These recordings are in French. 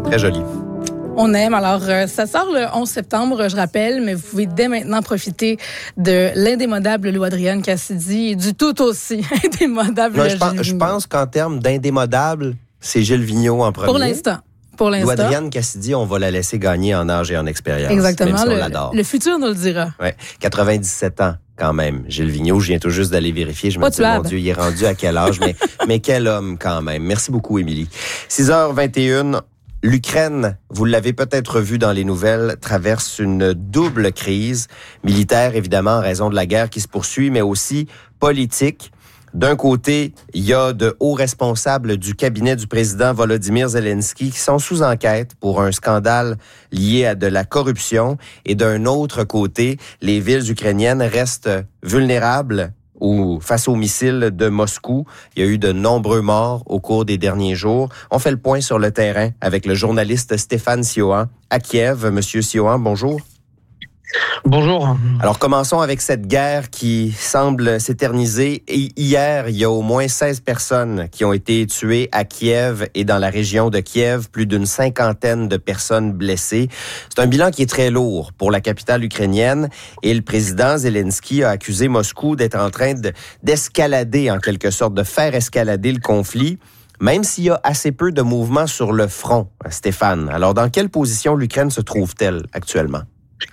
Très joli. On aime. Alors, ça sort le 11 septembre, je rappelle, mais vous pouvez dès maintenant profiter de l'indémodable Louis-Adrienne Cassidy et du tout aussi indémodable Non, Gilles Vigneault. Je pense qu'en termes d'indémodable, c'est Gilles Vigneault en premier. Pour l'instant. Louis-Adrienne Cassidy, on va la laisser gagner en âge et en expérience. Exactement. Même si on l'adore. Le futur nous le dira. Ouais, 97 ans quand même. Gilles Vigneault, je viens tout juste d'aller vérifier. Je me dis, mon Dieu, il est rendu à quel âge? mais quel homme quand même. Merci beaucoup, Émilie. 6h21. L'Ukraine, vous l'avez peut-être vu dans les nouvelles, traverse une double crise militaire, évidemment, en raison de la guerre qui se poursuit, mais aussi politique. D'un côté, il y a de hauts responsables du cabinet du président Volodymyr Zelensky qui sont sous enquête pour un scandale lié à de la corruption. Et d'un autre côté, les villes ukrainiennes restent vulnérables face aux missiles de Moscou. Il y a eu de nombreux morts au cours des derniers jours. On fait le point sur le terrain avec le journaliste Stéphane Siohan à Kiev. Monsieur Siohan, bonjour. Bonjour. Alors, commençons avec cette guerre qui semble s'éterniser. Et hier, il y a au moins 16 personnes qui ont été tuées à Kiev et dans la région de Kiev, plus d'une 50aine de personnes blessées. C'est un bilan qui est très lourd pour la capitale ukrainienne et le président Zelensky a accusé Moscou d'être en train d'escalader, en quelque sorte, de faire escalader le conflit, même s'il y a assez peu de mouvements sur le front, Stéphane. Alors, dans quelle position l'Ukraine se trouve-t-elle actuellement?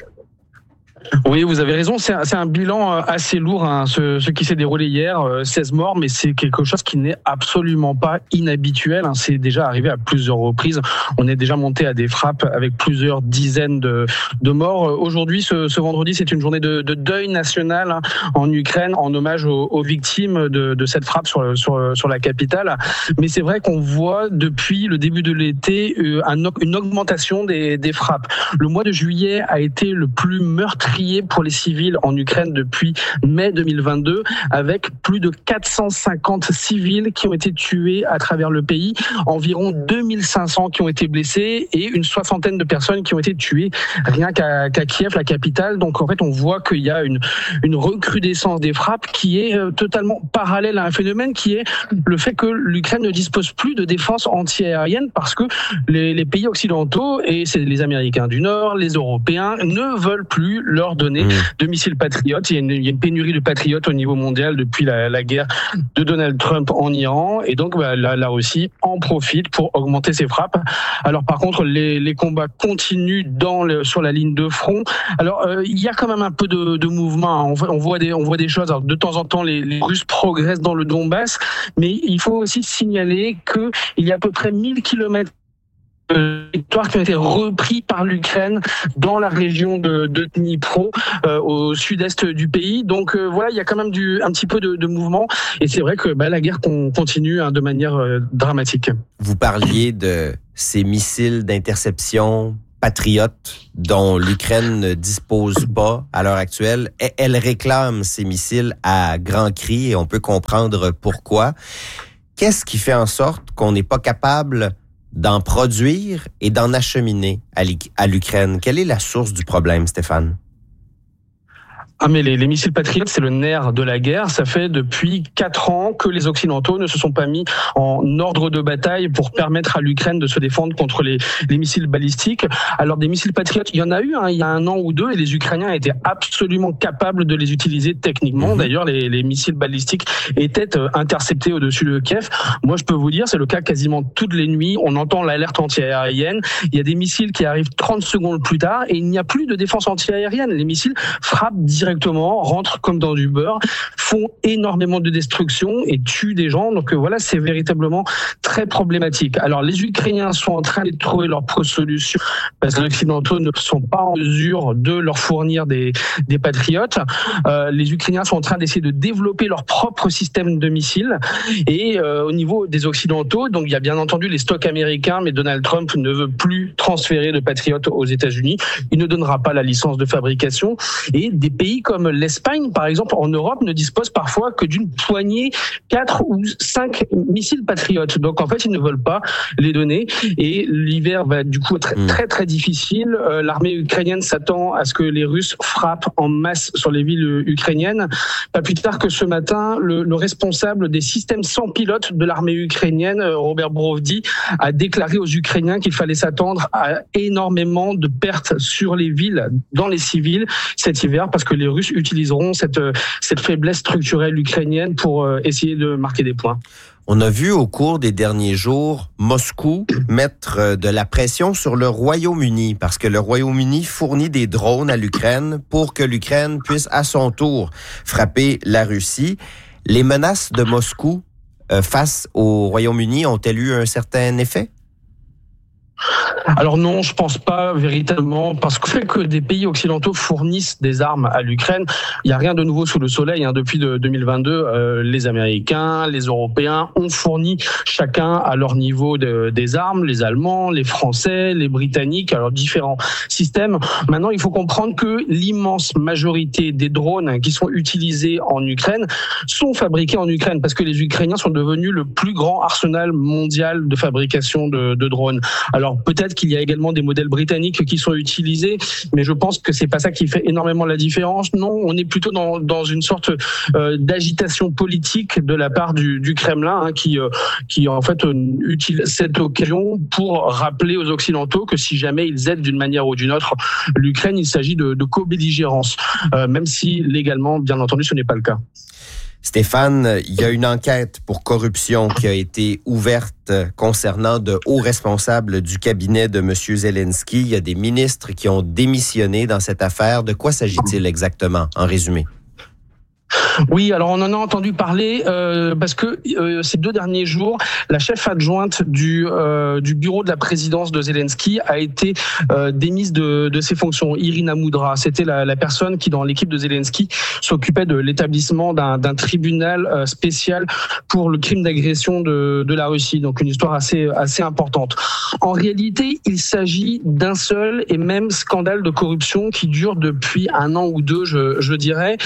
Oui, vous avez raison. C'est un bilan assez lourd, hein, ce qui s'est déroulé hier. 16 morts, mais c'est quelque chose qui n'est absolument pas inhabituel. Hein. C'est déjà arrivé à plusieurs reprises. On est déjà monté à des frappes avec plusieurs dizaines de morts. Aujourd'hui, ce vendredi, c'est une journée de deuil national, hein, en Ukraine, en hommage aux victimes de cette frappe sur la capitale. Mais c'est vrai qu'on voit depuis le début de l'été une augmentation des frappes. Le mois de juillet a été le plus meurtrier pour les civils en Ukraine depuis mai 2022, avec plus de 450 civils qui ont été tués à travers le pays, environ 2500 qui ont été blessés et une 60aine de personnes qui ont été tuées rien qu'à Kiev, la capitale. Donc en fait, on voit qu'il y a une recrudescence des frappes qui est totalement parallèle à un phénomène qui est le fait que l'Ukraine ne dispose plus de défense anti-aérienne parce que les pays occidentaux, et c'est les Américains du Nord, les Européens, ne veulent plus leur donner de missiles patriotes. Il y a une pénurie de patriotes au niveau mondial depuis la guerre de Donald Trump en Iran. Et donc, la Russie en profite pour augmenter ses frappes. Alors, par contre, les combats continuent sur la ligne de front. Alors, il y a quand même un peu de mouvement. On voit des choses. Alors, de temps en temps, les Russes progressent dans le Donbass. Mais il faut aussi signaler qu'il y a à peu près 1000 kilomètres victoires qui ont été repris par l'Ukraine dans la région de Dnipro, au sud-est du pays. Donc voilà, il y a quand même un petit peu de mouvement. Et c'est vrai que la guerre continue, hein, de manière dramatique. Vous parliez de ces missiles d'interception patriotes dont l'Ukraine ne dispose pas à l'heure actuelle. Elle réclame ces missiles à grands cris et on peut comprendre pourquoi. Qu'est-ce qui fait en sorte qu'on n'est pas capable d'en produire et d'en acheminer à l'Ukraine? Quelle est la source du problème, Stéphane? Ah, mais les missiles patriotes, c'est le nerf de la guerre. Ça fait depuis 4 ans que les Occidentaux ne se sont pas mis en ordre de bataille pour permettre à l'Ukraine de se défendre contre les missiles balistiques. Alors, des missiles patriotes, il y en a eu, hein, il y a 1 an ou 2, et les Ukrainiens étaient absolument capables de les utiliser techniquement. D'ailleurs, les missiles balistiques étaient interceptés au-dessus de Kiev. Moi, je peux vous dire, c'est le cas quasiment toutes les nuits. On entend l'alerte anti-aérienne. Il y a des missiles qui arrivent 30 secondes plus tard et il n'y a plus de défense anti-aérienne. Les missiles frappent directement, rentrent comme dans du beurre, font énormément de destruction et tuent des gens. Donc voilà, c'est véritablement très problématique. Alors les Ukrainiens sont en train de trouver leur propre solution parce que les Occidentaux ne sont pas en mesure de leur fournir des patriotes. Les Ukrainiens sont en train d'essayer de développer leur propre système de missiles. Et au niveau des Occidentaux, donc il y a bien entendu les stocks américains, mais Donald Trump ne veut plus transférer de patriotes aux États-Unis. Il ne donnera pas la licence de fabrication. Et des pays pays comme l'Espagne, par exemple, en Europe, ne disposent parfois que d'une poignée, 4 ou 5 missiles patriotes. Donc en fait, ils ne veulent pas les donner et l'hiver va du coup être très très difficile. L'armée ukrainienne s'attend à ce que les Russes frappent en masse sur les villes ukrainiennes. Pas plus tard que ce matin, le responsable des systèmes sans pilote de l'armée ukrainienne, Robert Borovdi, a déclaré aux Ukrainiens qu'il fallait s'attendre à énormément de pertes sur les villes, dans les civils cet hiver, parce que les Russes utiliseront cette faiblesse structurelle ukrainienne pour essayer de marquer des points. On a vu au cours des derniers jours Moscou mettre de la pression sur le Royaume-Uni parce que le Royaume-Uni fournit des drones à l'Ukraine pour que l'Ukraine puisse à son tour frapper la Russie. Les menaces de Moscou face au Royaume-Uni ont-elles eu un certain effet? Alors non, je pense pas véritablement, parce que le fait que des pays occidentaux fournissent des armes à l'Ukraine, il y a rien de nouveau sous le soleil. Depuis 2022, les Américains, les Européens ont fourni chacun à leur niveau des armes, les Allemands, les Français, les Britanniques, alors différents systèmes. Maintenant, il faut comprendre que l'immense majorité des drones qui sont utilisés en Ukraine sont fabriqués en Ukraine, parce que les Ukrainiens sont devenus le plus grand arsenal mondial de fabrication de drones. Alors peut-être qu'il y a également des modèles britanniques qui sont utilisés, mais je pense que c'est pas ça qui fait énormément la différence. Non, on est plutôt dans une sorte d'agitation politique de la part du Kremlin, qui en fait utilise cette occasion pour rappeler aux Occidentaux que si jamais ils aident d'une manière ou d'une autre l'Ukraine, il s'agit de co-belligérance, même si légalement, bien entendu, ce n'est pas le cas. Stéphane, il y a une enquête pour corruption qui a été ouverte concernant de hauts responsables du cabinet de M. Zelensky. Il y a des ministres qui ont démissionné dans cette affaire. De quoi s'agit-il exactement, en résumé? Oui, alors on en a entendu parler parce que ces 2 derniers jours, la chef adjointe du bureau de la présidence de Zelensky a été démise de ses fonctions. Irina Moudra, c'était la personne qui, dans l'équipe de Zelensky, s'occupait de l'établissement d'un tribunal spécial pour le crime d'agression de la Russie. Donc une histoire assez importante. En réalité, il s'agit d'un seul et même scandale de corruption qui dure depuis 1 an ou 2, je dirais,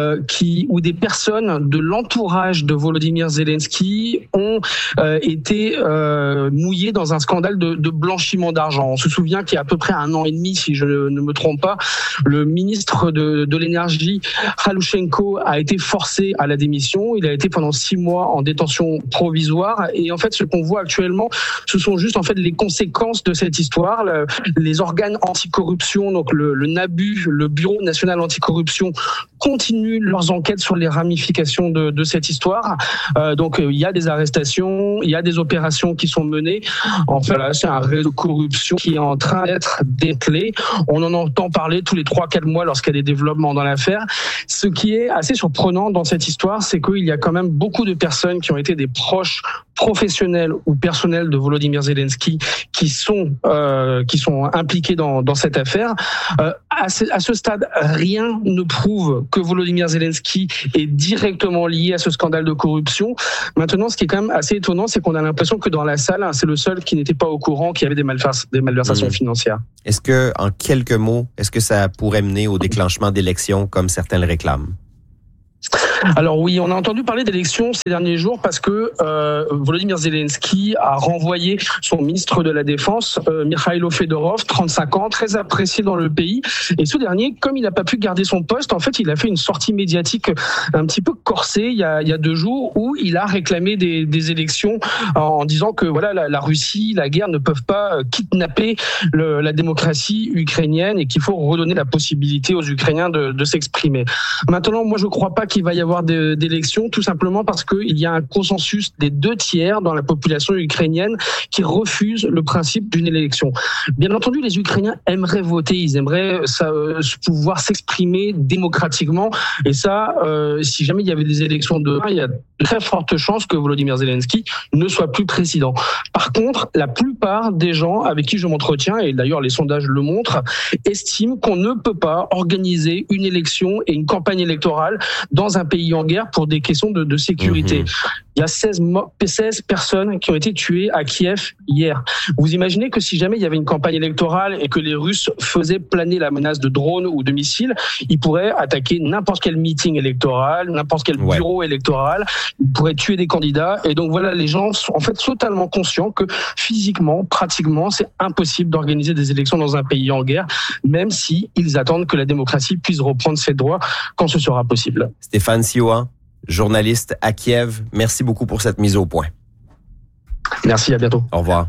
où des personnes de l'entourage de Volodymyr Zelensky ont été mouillées dans un scandale de blanchiment d'argent. On se souvient qu'il y a à peu près 1 an et demi, si je ne me trompe pas, le ministre de l'énergie, Halushenko, a été forcé à la démission. Il a été pendant 6 mois en détention provisoire. Et en fait, ce qu'on voit actuellement, ce sont juste en fait les conséquences de cette histoire. Les organes anticorruption, donc le NABU, le Bureau national anticorruption, continuent leurs enquêtes sur les ramifications de cette histoire. Donc il y a des arrestations, il y a des opérations qui sont menées. En fait, là, c'est un réseau de corruption qui est en train d'être décelé. On en entend parler tous les 3-4 mois lorsqu'il y a des développements dans l'affaire. Ce qui est assez surprenant dans cette histoire, c'est qu'il y a quand même beaucoup de personnes qui ont été des proches professionnels ou personnels de Volodymyr Zelensky qui sont impliqués dans cette affaire. À ce stade, rien ne prouve que Volodymyr Zelensky est directement lié à ce scandale de corruption. Maintenant, ce qui est quand même assez étonnant, c'est qu'on a l'impression que dans la salle, c'est le seul qui n'était pas au courant qu'il y avait des malversations financières. Est-ce que, en quelques mots, est-ce que ça pourrait mener au déclenchement d'élections comme certains le réclament? Alors oui, on a entendu parler d'élections ces derniers jours parce que Volodymyr Zelensky a renvoyé son ministre de la Défense, Mikhailo Fedorov, 35 ans, très apprécié dans le pays. Et ce dernier, comme il n'a pas pu garder son poste, en fait, il a fait une sortie médiatique un petit peu corsée il y a 2 jours où il a réclamé des élections en disant que voilà, la Russie, la guerre ne peuvent pas kidnapper la démocratie ukrainienne et qu'il faut redonner la possibilité aux Ukrainiens de s'exprimer. Maintenant, moi, je ne crois pas qu'il va y avoir d'élections, tout simplement parce qu'il y a un consensus des 2 tiers dans la population ukrainienne qui refuse le principe d'une élection. Bien entendu, les Ukrainiens aimeraient voter, ils aimeraient pouvoir s'exprimer démocratiquement, et ça, si jamais il y avait des élections demain, il y a de très fortes chances que Volodymyr Zelensky ne soit plus président. Par contre, la plupart des gens avec qui je m'entretiens, et d'ailleurs les sondages le montrent, estiment qu'on ne peut pas organiser une élection et une campagne électorale dans dans un pays en guerre pour des questions de sécurité. Il y a 16 personnes qui ont été tuées à Kiev hier. Vous imaginez que si jamais il y avait une campagne électorale et que les Russes faisaient planer la menace de drones ou de missiles, ils pourraient attaquer n'importe quel meeting électoral, n'importe quel bureau électoral, ils pourraient tuer des candidats. Et donc voilà, les gens sont en fait totalement conscients que physiquement, pratiquement, c'est impossible d'organiser des élections dans un pays en guerre, même si ils attendent que la démocratie puisse reprendre ses droits quand ce sera possible. Stéphane Siohan, journaliste à Kiev, merci beaucoup pour cette mise au point. Merci, à bientôt. Au revoir.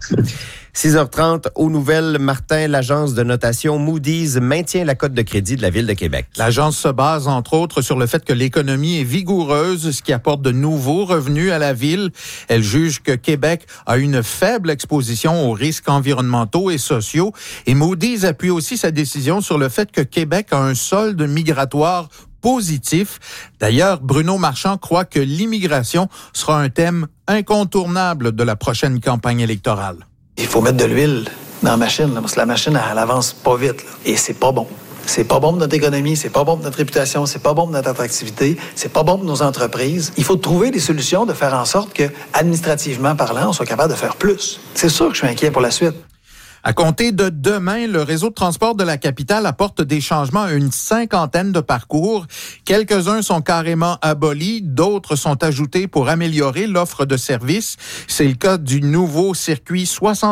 6h30, aux nouvelles, Martin, l'agence de notation Moody's maintient la cote de crédit de la Ville de Québec. L'agence se base, entre autres, sur le fait que l'économie est vigoureuse, ce qui apporte de nouveaux revenus à la Ville. Elle juge que Québec a une faible exposition aux risques environnementaux et sociaux. Et Moody's appuie aussi sa décision sur le fait que Québec a un solde migratoire positif. D'ailleurs, Bruno Marchand croit que l'immigration sera un thème incontournable de la prochaine campagne électorale. Il faut mettre de l'huile dans la machine, là, parce que la machine, elle avance pas vite. Là, et c'est pas bon. C'est pas bon pour notre économie, c'est pas bon pour notre réputation, c'est pas bon pour notre attractivité, c'est pas bon pour nos entreprises. Il faut trouver des solutions de faire en sorte que, administrativement parlant, on soit capable de faire plus. C'est sûr que je suis inquiet pour la suite. À compter de demain, le réseau de transport de la capitale apporte des changements à une 50aine de parcours. Quelques-uns sont carrément abolis, d'autres sont ajoutés pour améliorer l'offre de services. C'est le cas du nouveau circuit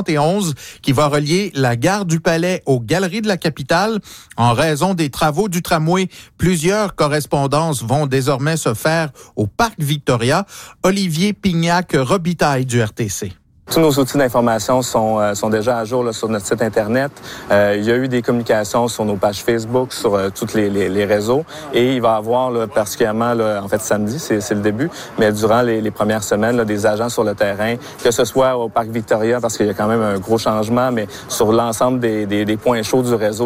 71 qui va relier la gare du Palais aux Galeries de la capitale. En raison des travaux du tramway, plusieurs correspondances vont désormais se faire au Parc Victoria. Olivier Pignac-Robitaille du RTC. Tous nos outils d'information sont déjà à jour là, sur notre site Internet. Il y a eu des communications sur nos pages Facebook, sur tous les réseaux. Et il va y avoir, là, particulièrement, là, en fait, samedi, c'est le début, mais durant les premières semaines, là, des agents sur le terrain, que ce soit au Parc Victoria, parce qu'il y a quand même un gros changement, mais sur l'ensemble des points chauds du réseau.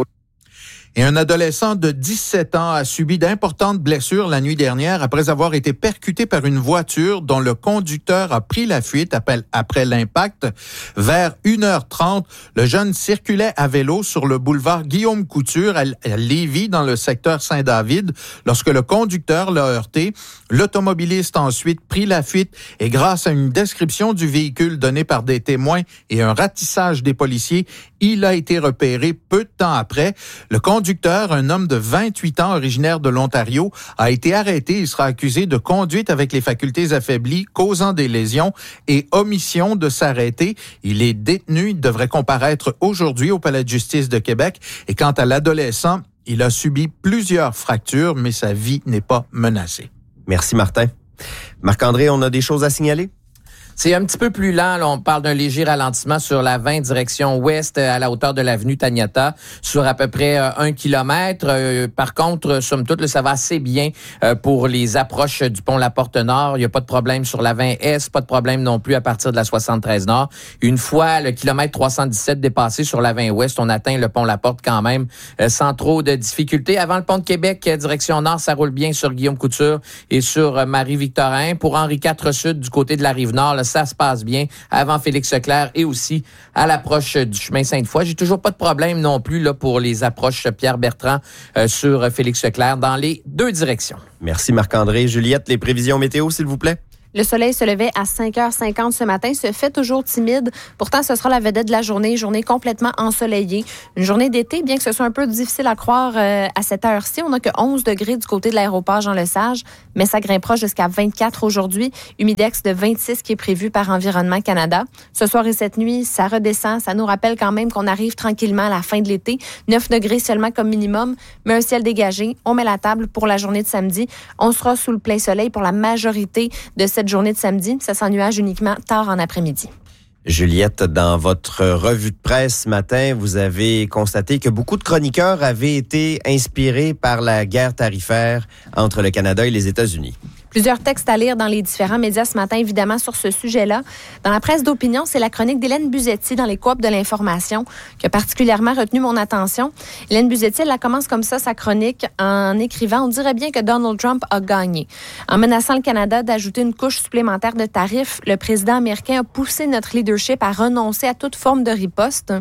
Et un adolescent de 17 ans a subi d'importantes blessures la nuit dernière après avoir été percuté par une voiture dont le conducteur a pris la fuite après l'impact. Vers 1h30, le jeune circulait à vélo sur le boulevard Guillaume Couture à Lévis, dans le secteur Saint-David, lorsque le conducteur l'a heurté. L'automobiliste a ensuite pris la fuite et grâce à une description du véhicule donnée par des témoins et un ratissage des policiers, il a été repéré peu de temps après. Le conducteur, un homme de 28 ans originaire de l'Ontario, a été arrêté. Il sera accusé de conduite avec les facultés affaiblies, causant des lésions et omission de s'arrêter. Il est détenu. Il devrait comparaître aujourd'hui au Palais de justice de Québec. Et quant à l'adolescent, il a subi plusieurs fractures, mais sa vie n'est pas menacée. Merci, Martin. Marc-André, on a des choses à signaler? C'est un petit peu plus lent. Là, on parle d'un léger ralentissement sur la 20 direction ouest à la hauteur de l'avenue Taniata sur à peu près 1 kilomètre. Par contre, somme toute, là, ça va assez bien pour les approches du pont La Porte-Nord. Il n'y a pas de problème sur la 20 Est, pas de problème non plus à partir de la 73 Nord. Une fois le kilomètre 317 dépassé sur la 20 Ouest, on atteint le pont La Porte quand même sans trop de difficultés. Avant le pont de Québec, direction Nord, ça roule bien sur Guillaume Couture et sur Marie-Victorin. Pour Henri IV Sud, du côté de la Rive-Nord, là, ça se passe bien avant Félix-Leclerc et aussi à l'approche du chemin Sainte-Foy. J'ai toujours pas de problème non plus là pour les approches Pierre-Bertrand sur Félix-Leclerc dans les deux directions. Merci Marc-André. Juliette, les prévisions météo, s'il vous plaît. Le soleil se levait à 5h50 ce matin, se fait toujours timide. Pourtant, ce sera la vedette de la journée complètement ensoleillée. Une journée d'été, bien que ce soit un peu difficile à croire à cette heure-ci. On n'a que 11 degrés du côté de l'aéroport Jean-Lesage, mais ça grimpera jusqu'à 24 aujourd'hui. Humidex de 26 qui est prévu par Environnement Canada. Ce soir et cette nuit, ça redescend. Ça nous rappelle quand même qu'on arrive tranquillement à la fin de l'été. 9 degrés seulement comme minimum, mais un ciel dégagé. On met la table pour la journée de samedi. On sera sous le plein soleil pour la majorité de cette journée de samedi. Ça s'ennuage uniquement tard en après-midi. Juliette, dans votre revue de presse ce matin, vous avez constaté que beaucoup de chroniqueurs avaient été inspirés par la guerre tarifaire entre le Canada et les États-Unis. Plusieurs textes à lire dans les différents médias ce matin, évidemment, sur ce sujet-là. Dans la presse d'opinion, c'est la chronique d'Hélène Buzetti dans les Coops de l'information qui a particulièrement retenu mon attention. Hélène Buzetti, elle commence comme ça sa chronique en écrivant « On dirait bien que Donald Trump a gagné ». En menaçant le Canada d'ajouter une couche supplémentaire de tarifs, le président américain a poussé notre leadership à renoncer à toute forme de riposte.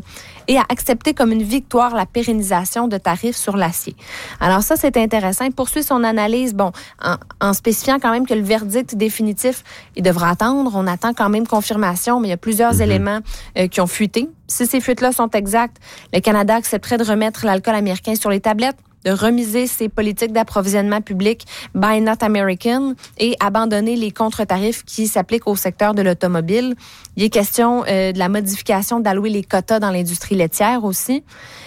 et a accepté comme une victoire la pérennisation de tarifs sur l'acier. Alors ça, c'est intéressant. Il poursuit son analyse, en spécifiant quand même que le verdict définitif, il devra attendre. On attend quand même confirmation, mais il y a plusieurs éléments qui ont fuité. Si ces fuites-là sont exactes, le Canada accepterait de remettre l'alcool américain sur les tablettes, de remiser ses politiques d'approvisionnement public Buy Not American et abandonner les contre-tarifs qui s'appliquent au secteur de l'automobile. Il est question de la modification d'allouer les quotas dans l'industrie laitière aussi.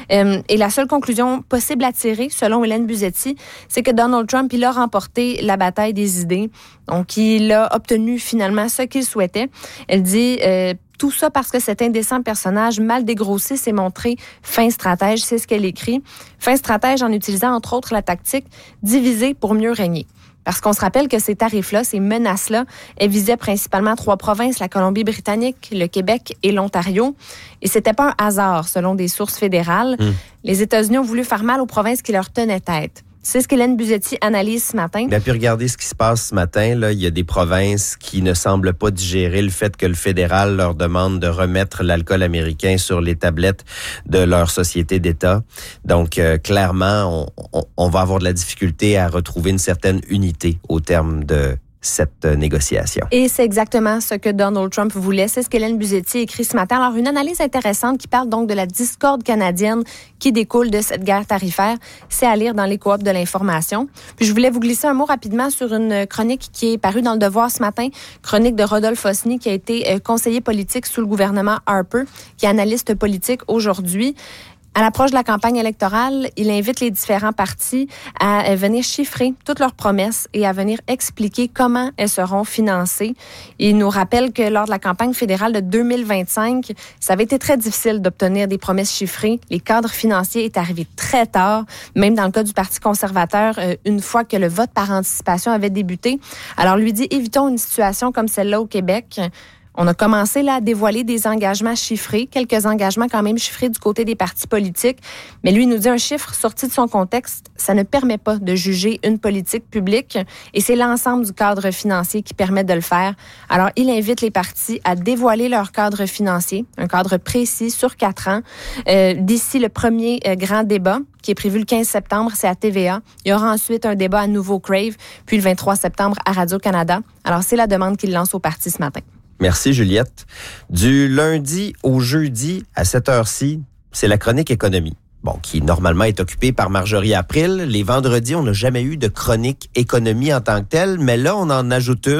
Et la seule conclusion possible à tirer, selon Hélène Buzetti, c'est que Donald Trump, il a remporté la bataille des idées. Donc, il a obtenu finalement ce qu'il souhaitait. Elle dit... tout ça parce que cet indécent personnage mal dégrossi s'est montré fin stratège, c'est ce qu'elle écrit. Fin stratège en utilisant entre autres la tactique diviser pour mieux régner. Parce qu'on se rappelle que ces tarifs-là, ces menaces-là, elles visaient principalement 3 provinces, la Colombie-Britannique, le Québec et l'Ontario. Et c'était pas un hasard, selon des sources fédérales. Les États-Unis ont voulu faire mal aux provinces qui leur tenaient tête. C'est ce qu'Hélène Buzetti analyse ce matin. Bien, puis regardez ce qui se passe ce matin. Là, il y a des provinces qui ne semblent pas digérer le fait que le fédéral leur demande de remettre l'alcool américain sur les tablettes de leur société d'État. Donc, clairement, on va avoir de la difficulté à retrouver une certaine unité au terme de cette négociation. Et c'est exactement ce que Donald Trump voulait. C'est ce qu'Hélène Buzetti écrit ce matin. Alors, une analyse intéressante qui parle donc de la discorde canadienne qui découle de cette guerre tarifaire. C'est à lire dans les coops de l'information. Puis, je voulais vous glisser un mot rapidement sur une chronique qui est parue dans Le Devoir ce matin. Chronique de Rodolphe Osny, qui a été conseiller politique sous le gouvernement Harper, qui est analyste politique aujourd'hui. À l'approche de la campagne électorale, il invite les différents partis à venir chiffrer toutes leurs promesses et à venir expliquer comment elles seront financées. Il nous rappelle que lors de la campagne fédérale de 2025, ça avait été très difficile d'obtenir des promesses chiffrées. Les cadres financiers est arrivé très tard, même dans le cas du Parti conservateur, une fois que le vote par anticipation avait débuté. Alors, lui dit, évitons une situation comme celle-là au Québec. On a commencé là à dévoiler des engagements chiffrés, quelques engagements quand même chiffrés du côté des partis politiques. Mais lui, il nous dit un chiffre sorti de son contexte, ça ne permet pas de juger une politique publique et c'est l'ensemble du cadre financier qui permet de le faire. Alors, il invite les partis à dévoiler leur cadre financier, un cadre précis sur 4 ans. D'ici le premier grand débat, qui est prévu le 15 septembre, c'est à TVA. Il y aura ensuite un débat à nouveau Crave, puis le 23 septembre à Radio-Canada. Alors, c'est la demande qu'il lance aux partis ce matin. Merci, Juliette. Du lundi au jeudi, à cette heure-ci, c'est la chronique économie. Bon, qui normalement est occupée par Marjorie April. Les vendredis, on n'a jamais eu de chronique économie en tant que telle, mais là, on en ajoute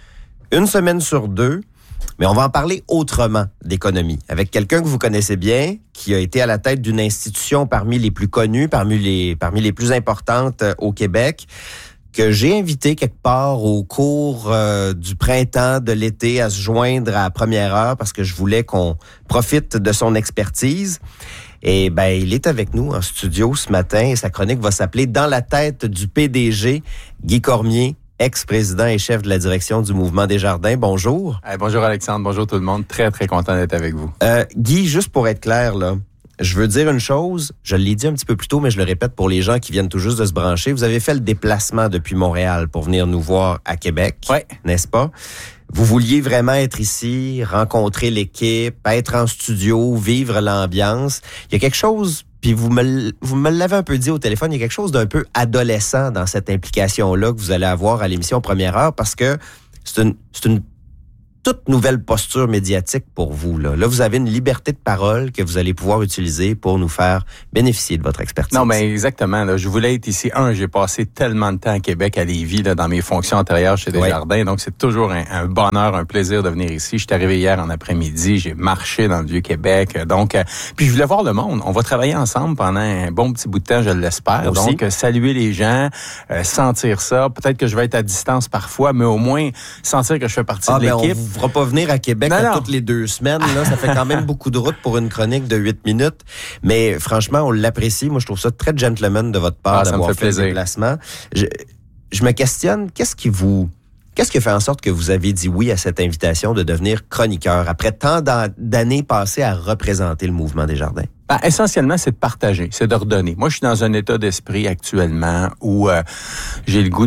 une semaine sur 2. Mais on va en parler autrement d'économie, avec quelqu'un que vous connaissez bien, qui a été à la tête d'une institution parmi les plus connues, parmi les plus importantes au Québec, que j'ai invité quelque part au cours du printemps, de l'été, à se joindre à Première Heure parce que je voulais qu'on profite de son expertise. Et ben, il est avec nous en studio ce matin et sa chronique va s'appeler « Dans la tête du PDG », Guy Cormier, ex-président et chef de la direction du Mouvement Desjardins. Bonjour. Bonjour Alexandre, bonjour tout le monde. Très, très content d'être avec vous. Guy, juste pour être clair, là, je veux dire une chose, je l'ai dit un petit peu plus tôt, mais je le répète pour les gens qui viennent tout juste de se brancher. Vous avez fait le déplacement depuis Montréal pour venir nous voir à Québec, n'est-ce pas? Vous vouliez vraiment être ici, rencontrer l'équipe, être en studio, vivre l'ambiance. Il y a quelque chose, puis vous me l'avez un peu dit au téléphone, il y a quelque chose d'un peu adolescent dans cette implication-là que vous allez avoir à l'émission Première Heure parce que c'est une toute nouvelle posture médiatique pour vous. Là, vous avez une liberté de parole que vous allez pouvoir utiliser pour nous faire bénéficier de votre expertise. Non, mais exactement. Là, je voulais être ici. J'ai passé tellement de temps à Québec, à Lévis, là, dans mes fonctions antérieures chez Desjardins. Donc, c'est toujours un bonheur, un plaisir de venir ici. Je suis arrivé hier en après-midi. J'ai marché dans le Vieux-Québec. Donc, puis je voulais voir le monde. On va travailler ensemble pendant un bon petit bout de temps, je l'espère. Donc, saluer les gens, sentir ça. Peut-être que je vais être à distance parfois, mais au moins sentir que je fais partie de l'équipe. On ne pourra pas venir à Québec toutes les 2 semaines. Là, ça fait quand même beaucoup de route pour une chronique de 8 minutes. Mais franchement, on l'apprécie. Moi, je trouve ça très gentleman de votre part d'avoir fait le déplacement. Je me questionne, qu'est-ce qui a fait en sorte que vous avez dit oui à cette invitation de devenir chroniqueur après tant d'années passées à représenter le Mouvement Desjardins? Essentiellement, c'est de partager, c'est de redonner. Moi, je suis dans un état d'esprit actuellement où j'ai le goût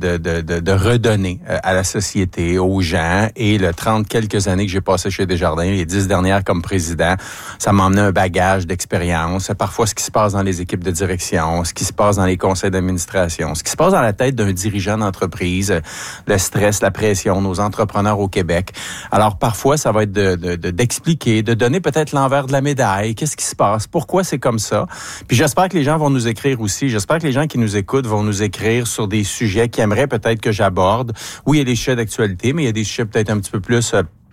de redonner à la société, aux gens. Et le 30 quelques années que j'ai passé chez Desjardins, les 10 dernières comme président, ça m'a emmené un bagage d'expérience. Parfois, ce qui se passe dans les équipes de direction, ce qui se passe dans les conseils d'administration, ce qui se passe dans la tête d'un dirigeant d'entreprise, le stress, la pression, nos entrepreneurs au Québec. Alors, parfois, ça va être d'expliquer, de donner peut-être l'envers de la médaille. Qu'est-ce qui se passe? Pourquoi c'est comme ça? Puis j'espère que les gens vont nous écrire aussi. J'espère que les gens qui nous écoutent vont nous écrire sur des sujets qu'ils aimeraient peut-être que j'aborde. Oui, il y a des sujets d'actualité, mais il y a des sujets peut-être un petit peu plus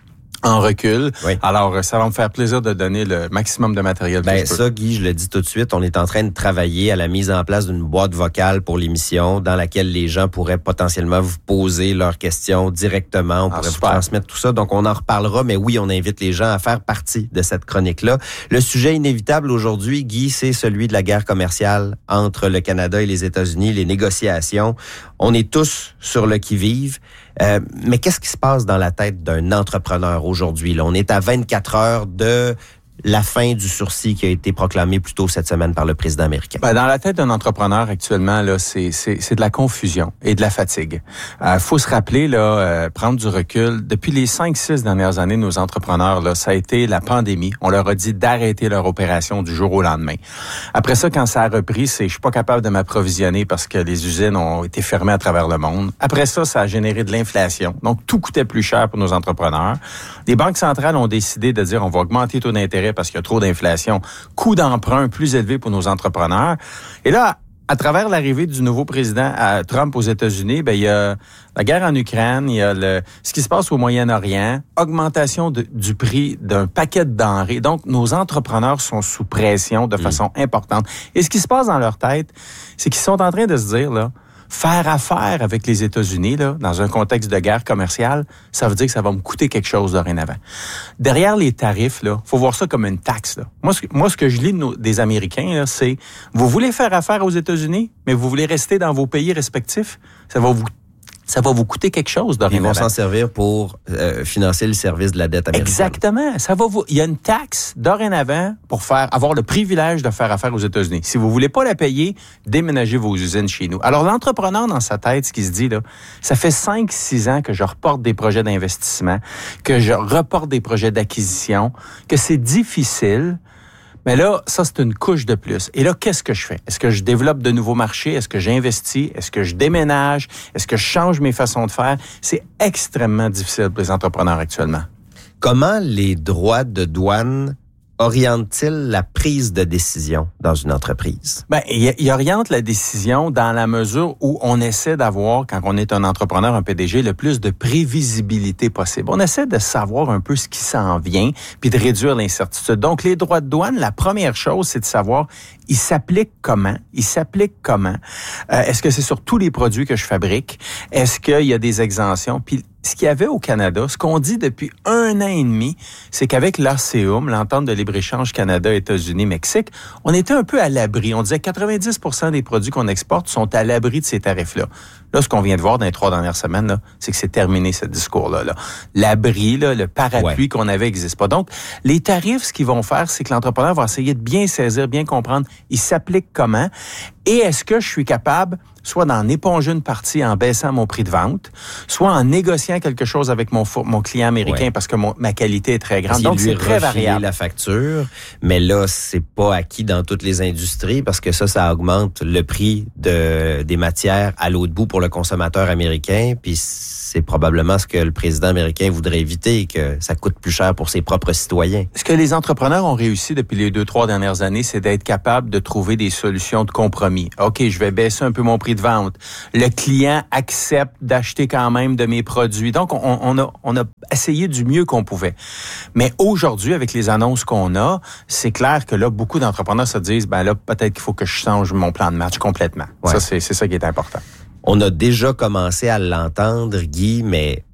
en recul. Oui. Alors, ça va me faire plaisir de donner le maximum de matériel que je peux. Ça, Guy, je le dis tout de suite, on est en train de travailler à la mise en place d'une boîte vocale pour l'émission dans laquelle les gens pourraient potentiellement vous poser leurs questions directement. On pourrait vous transmettre tout ça. Donc, on en reparlera. Mais oui, on invite les gens à faire partie de cette chronique-là. Le sujet inévitable aujourd'hui, Guy, c'est celui de la guerre commerciale entre le Canada et les États-Unis, les négociations. On est tous sur le qui-vive. Mais qu'est-ce qui se passe dans la tête d'un entrepreneur aujourd'hui? Là, on est à 24 heures de la fin du sursis qui a été proclamé plus tôt cette semaine par le président américain. Dans la tête d'un entrepreneur actuellement, là, c'est de la confusion et de la fatigue. Faut se rappeler, là, prendre du recul. Depuis les 5-6 dernières années, nos entrepreneurs, là, ça a été la pandémie. On leur a dit d'arrêter leur opération du jour au lendemain. Après ça, quand ça a repris, je suis pas capable de m'approvisionner parce que les usines ont été fermées à travers le monde. Après ça, ça a généré de l'inflation. Donc, tout coûtait plus cher pour nos entrepreneurs. Les banques centrales ont décidé de dire on va augmenter les taux d'intérêt parce qu'il y a trop d'inflation, coût d'emprunt plus élevé pour nos entrepreneurs. Et là, à travers l'arrivée du nouveau président Trump aux États-Unis, il y a la guerre en Ukraine, il y a ce qui se passe au Moyen-Orient, augmentation du prix d'un paquet de denrées. Donc, nos entrepreneurs sont sous pression de façon importante. Et ce qui se passe dans leur tête, c'est qu'ils sont en train de se dire, là, faire affaire avec les États-Unis, là, dans un contexte de guerre commerciale, ça veut dire que ça va me coûter quelque chose dorénavant. Derrière les tarifs, là, faut voir ça comme une taxe, là. Moi, ce que je lis des Américains, là, c'est, vous voulez faire affaire aux États-Unis, mais vous voulez rester dans vos pays respectifs, ça va vous coûter quelque chose dorénavant. Ils vont s'en servir pour financer le service de la dette américaine. Exactement. Il y a une taxe dorénavant pour avoir le privilège de faire affaire aux États-Unis. Si vous voulez pas la payer, déménagez vos usines chez nous. Alors, l'entrepreneur dans sa tête, ce qui se dit, là, ça fait 5-6 ans que je reporte des projets d'investissement, que je reporte des projets d'acquisition, que c'est difficile. Mais là, ça, c'est une couche de plus. Et là, qu'est-ce que je fais? Est-ce que je développe de nouveaux marchés? Est-ce que j'investis? Est-ce que je déménage? Est-ce que je change mes façons de faire? C'est extrêmement difficile pour les entrepreneurs actuellement. Comment les droits de douane oriente-t-il la prise de décision dans une entreprise? Il oriente la décision dans la mesure où on essaie d'avoir, quand on est un entrepreneur, un PDG, le plus de prévisibilité possible. On essaie de savoir un peu ce qui s'en vient, puis de réduire l'incertitude. Donc, les droits de douane, la première chose, c'est de savoir, ils s'appliquent comment? Est-ce que c'est sur tous les produits que je fabrique? Est-ce qu'il y a des exemptions? Puis, ce qu'il y avait au Canada, ce qu'on dit depuis 1 an et demi, c'est qu'avec l'ACEUM, l'entente de libre-échange Canada, États-Unis, Mexique, on était un peu à l'abri. On disait que 90% des produits qu'on exporte sont à l'abri de ces tarifs-là. Là, ce qu'on vient de voir dans les 3 dernières semaines, là, c'est que c'est terminé, ce discours-là. Là. L'abri, là, le parapluie qu'on avait n'existe pas. Donc, les tarifs, ce qu'ils vont faire, c'est que l'entrepreneur va essayer de bien saisir, bien comprendre, ils s'appliquent comment, et est-ce que je suis capable soit d'en éponger une partie en baissant mon prix de vente, soit en négociant quelque chose avec mon client américain parce que ma qualité est très grande. Donc, c'est très variable. La facture, mais là, c'est pas acquis dans toutes les industries parce que ça augmente le prix des matières à l'autre bout pour le consommateur américain, puis c'est probablement ce que le président américain voudrait éviter, que ça coûte plus cher pour ses propres citoyens. Ce que les entrepreneurs ont réussi depuis les 2-3 dernières années, c'est d'être capable de trouver des solutions de compromis. OK, je vais baisser un peu mon prix de vente. Le client accepte d'acheter quand même de mes produits. Donc, on a essayé du mieux qu'on pouvait. Mais aujourd'hui, avec les annonces qu'on a, c'est clair que là, beaucoup d'entrepreneurs se disent, là, peut-être qu'il faut que je change mon plan de match complètement. Ouais. Ça, c'est ça qui est important. On a déjà commencé à l'entendre, Guy, mais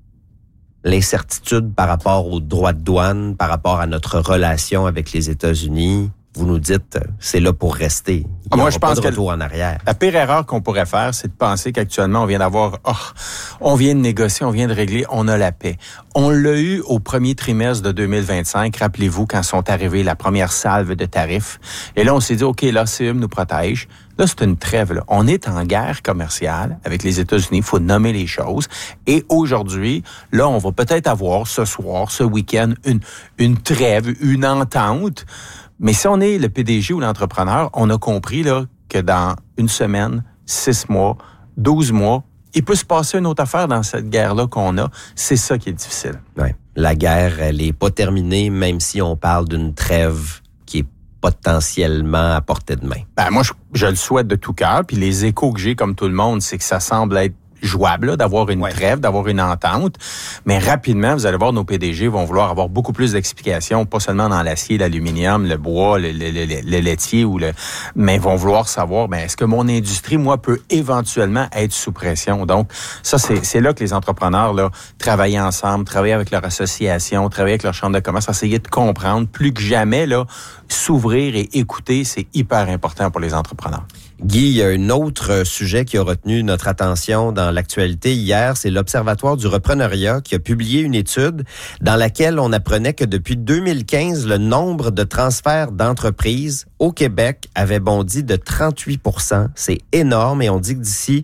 l'incertitude par rapport aux droits de douane, par rapport à notre relation avec les États-Unis, vous nous dites, c'est là pour rester. Moi, je pense de retour en arrière. La pire erreur qu'on pourrait faire, c'est de penser qu'actuellement, on vient on vient de négocier, on vient de régler, on a la paix. On l'a eu au premier trimestre de 2025. Rappelez-vous, quand sont arrivés la première salve de tarifs. Et là, on s'est dit, OK, là, l'ACM nous protège. Là, c'est une trêve. Là. On est en guerre commerciale avec les États-Unis. Il faut nommer les choses. Et aujourd'hui, là, on va peut-être avoir ce soir, ce week-end, une trêve, une entente. Mais si on est le PDG ou l'entrepreneur, on a compris là que dans une semaine, 6 mois, 12 mois, il peut se passer une autre affaire dans cette guerre-là qu'on a. C'est ça qui est difficile. Ouais. La guerre, elle n'est pas terminée, même si on parle d'une trêve qui est potentiellement à portée de main. Moi, je le souhaite de tout cœur. Puis les échos que j'ai, comme tout le monde, c'est que ça semble être jouable, là, d'avoir une trêve, d'avoir une entente. Mais rapidement, vous allez voir, nos PDG vont vouloir avoir beaucoup plus d'explications, pas seulement dans l'acier, l'aluminium, le bois, le laitier, mais vont vouloir savoir, est-ce que mon industrie, moi, peut éventuellement être sous pression? Donc, ça, c'est là que les entrepreneurs, là, travaillent ensemble, travaillent avec leur association, travaillent avec leur chambre de commerce, essayer de comprendre plus que jamais, là, s'ouvrir et écouter, c'est hyper important pour les entrepreneurs. Guy, il y a un autre sujet qui a retenu notre attention dans l'actualité hier, c'est l'Observatoire du repreneuriat qui a publié une étude dans laquelle on apprenait que depuis 2015, le nombre de transferts d'entreprises au Québec avait bondi de 38%. C'est énorme et on dit que d'ici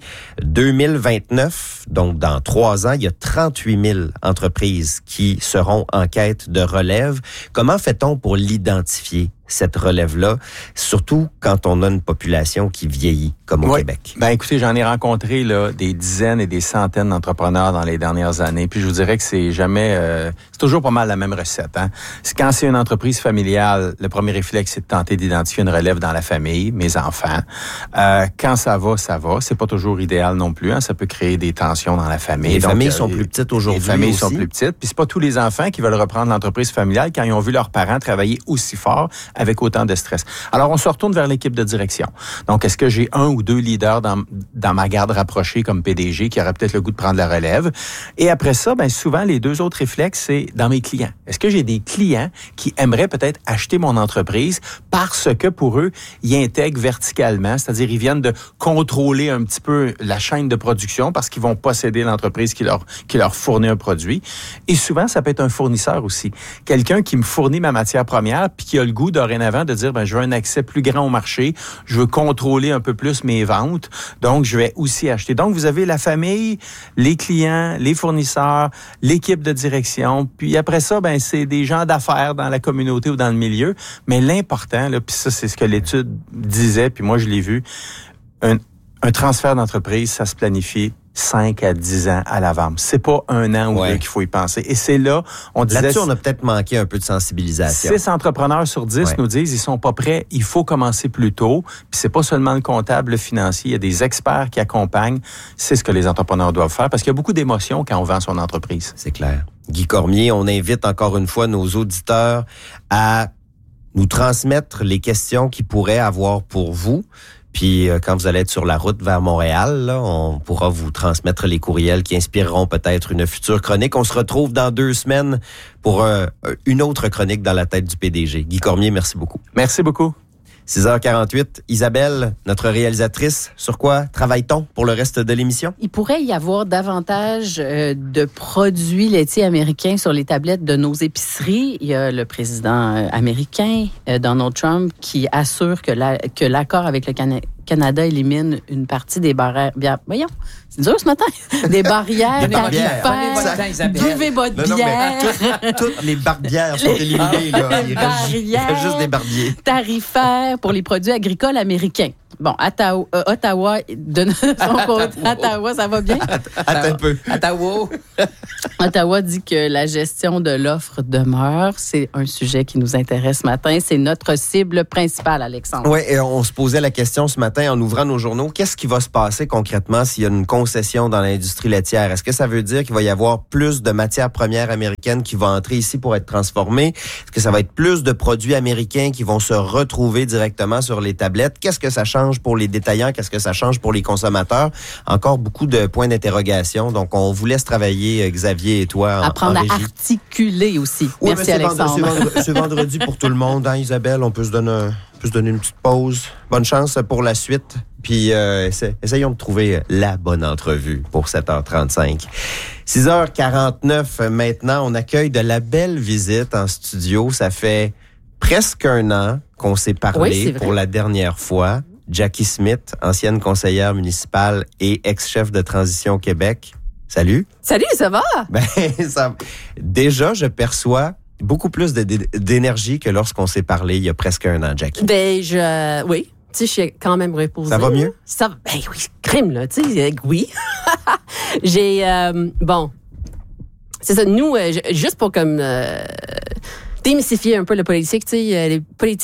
2029, donc dans 3 ans, il y a 38 000 entreprises qui seront en quête de relève. Comment fait-on pour l'identifier, cette relève-là, surtout quand on a une population qui vieillit, comme au Québec? Écoutez, j'en ai rencontré là des dizaines et des centaines d'entrepreneurs dans les dernières années, puis je vous dirais que c'est jamais... c'est toujours pas mal la même recette. Hein? Quand c'est une entreprise familiale, le premier réflexe, c'est de tenter d'identifier une relève dans la famille, mes enfants. Quand ça va, ça va. C'est pas toujours idéal non plus. Hein? Ça peut créer des tensions dans la famille. Les familles sont plus petites aujourd'hui. Les familles sont plus petites, puis c'est pas tous les enfants qui veulent reprendre l'entreprise familiale quand ils ont vu leurs parents travailler aussi fort avec autant de stress. Alors, on se retourne vers l'équipe de direction. Donc, est-ce que j'ai 1 ou 2 leaders dans ma garde rapprochée comme PDG qui auraient peut-être le goût de prendre la relève? Et après ça, souvent, les 2 autres réflexes, c'est dans mes clients. Est-ce que j'ai des clients qui aimeraient peut-être acheter mon entreprise parce que pour eux, ils intègrent verticalement, c'est-à-dire ils viennent de contrôler un petit peu la chaîne de production parce qu'ils vont posséder l'entreprise qui leur fournit un produit. Et souvent, ça peut être un fournisseur aussi. Quelqu'un qui me fournit ma matière première puis qui a le goût dorénavant de dire, je veux un accès plus grand au marché, je veux contrôler un peu plus mes ventes, donc je vais aussi acheter. Donc, vous avez la famille, les clients, les fournisseurs, l'équipe de direction, puis après ça, c'est des gens d'affaires dans la communauté ou dans le milieu, mais l'important, là, puis ça, c'est ce que l'étude disait, puis moi, je l'ai vu, un transfert d'entreprise, ça se planifie 5 à 10 ans à l'avance. C'est pas 1 an ou 2 qu'il faut y penser. Et c'est là, on disait... Là-dessus, on a peut-être manqué un peu de sensibilisation. 6 entrepreneurs sur 10 nous disent ils sont pas prêts, il faut commencer plus tôt. Puis c'est pas seulement le comptable, le financier, il y a des experts qui accompagnent. C'est ce que les entrepreneurs doivent faire parce qu'il y a beaucoup d'émotions quand on vend son entreprise. C'est clair. Guy Cormier, on invite encore une fois nos auditeurs à nous transmettre les questions qu'ils pourraient avoir pour vous. Puis quand vous allez être sur la route vers Montréal, là, on pourra vous transmettre les courriels qui inspireront peut-être une future chronique. On se retrouve dans 2 semaines pour une autre chronique dans la tête du PDG. Guy Cormier, merci beaucoup. Merci beaucoup. 6h48. Isabelle, notre réalisatrice, sur quoi travaille-t-on pour le reste de l'émission? Il pourrait y avoir davantage de produits laitiers américains sur les tablettes de nos épiceries. Il y a le président américain, Donald Trump, qui assure que l'accord avec le Canada élimine une partie des barrières... Voyons, c'est dur ce matin. Des barrières tarifaires. Buvez votre bière. Toutes les barbières sont éliminées. Là. Il reste juste des barbiers. Tarifaires pour les produits agricoles américains. Bon, Ottawa, de son côté, Ottawa, ça va bien? Attends un peu. Ottawa dit que la gestion de l'offre demeure. C'est un sujet qui nous intéresse ce matin. C'est notre cible principale, Alexandre. Oui, et on se posait la question ce matin en ouvrant nos journaux. Qu'est-ce qui va se passer concrètement s'il y a une concession dans l'industrie laitière? Est-ce que ça veut dire qu'il va y avoir plus de matières premières américaines qui vont entrer ici pour être transformées? Est-ce que ça va être plus de produits américains qui vont se retrouver directement sur les tablettes? Qu'est-ce que ça change change pour les détaillants? Qu'est-ce que ça change pour les consommateurs? Encore beaucoup de points d'interrogation. Donc, on vous laisse travailler, Xavier et toi, apprendre en régie. à articuler aussi. Oui, merci, Alexandre. C'est vendredi pour tout le monde, hein, Isabelle? On peut se donner une petite pause. Bonne chance pour la suite. Puis, essayons de trouver la bonne entrevue pour 7h35. 6h49 maintenant, on accueille de la belle visite en studio. Ça fait presque un an qu'on s'est parlé pour la dernière fois. Jackie Smith, ancienne conseillère municipale et ex-chef de Transition Québec. Salut. Salut, ça va? Déjà, je perçois beaucoup plus d'énergie que lorsqu'on s'est parlé il y a presque un an, Jackie. Oui. Tu sais, je suis quand même reposée. Ça va mieux? Oui, crime, là, tu sais, oui. J'ai, c'est ça, nous, juste pour comme démystifier un peu la politique, tu sais,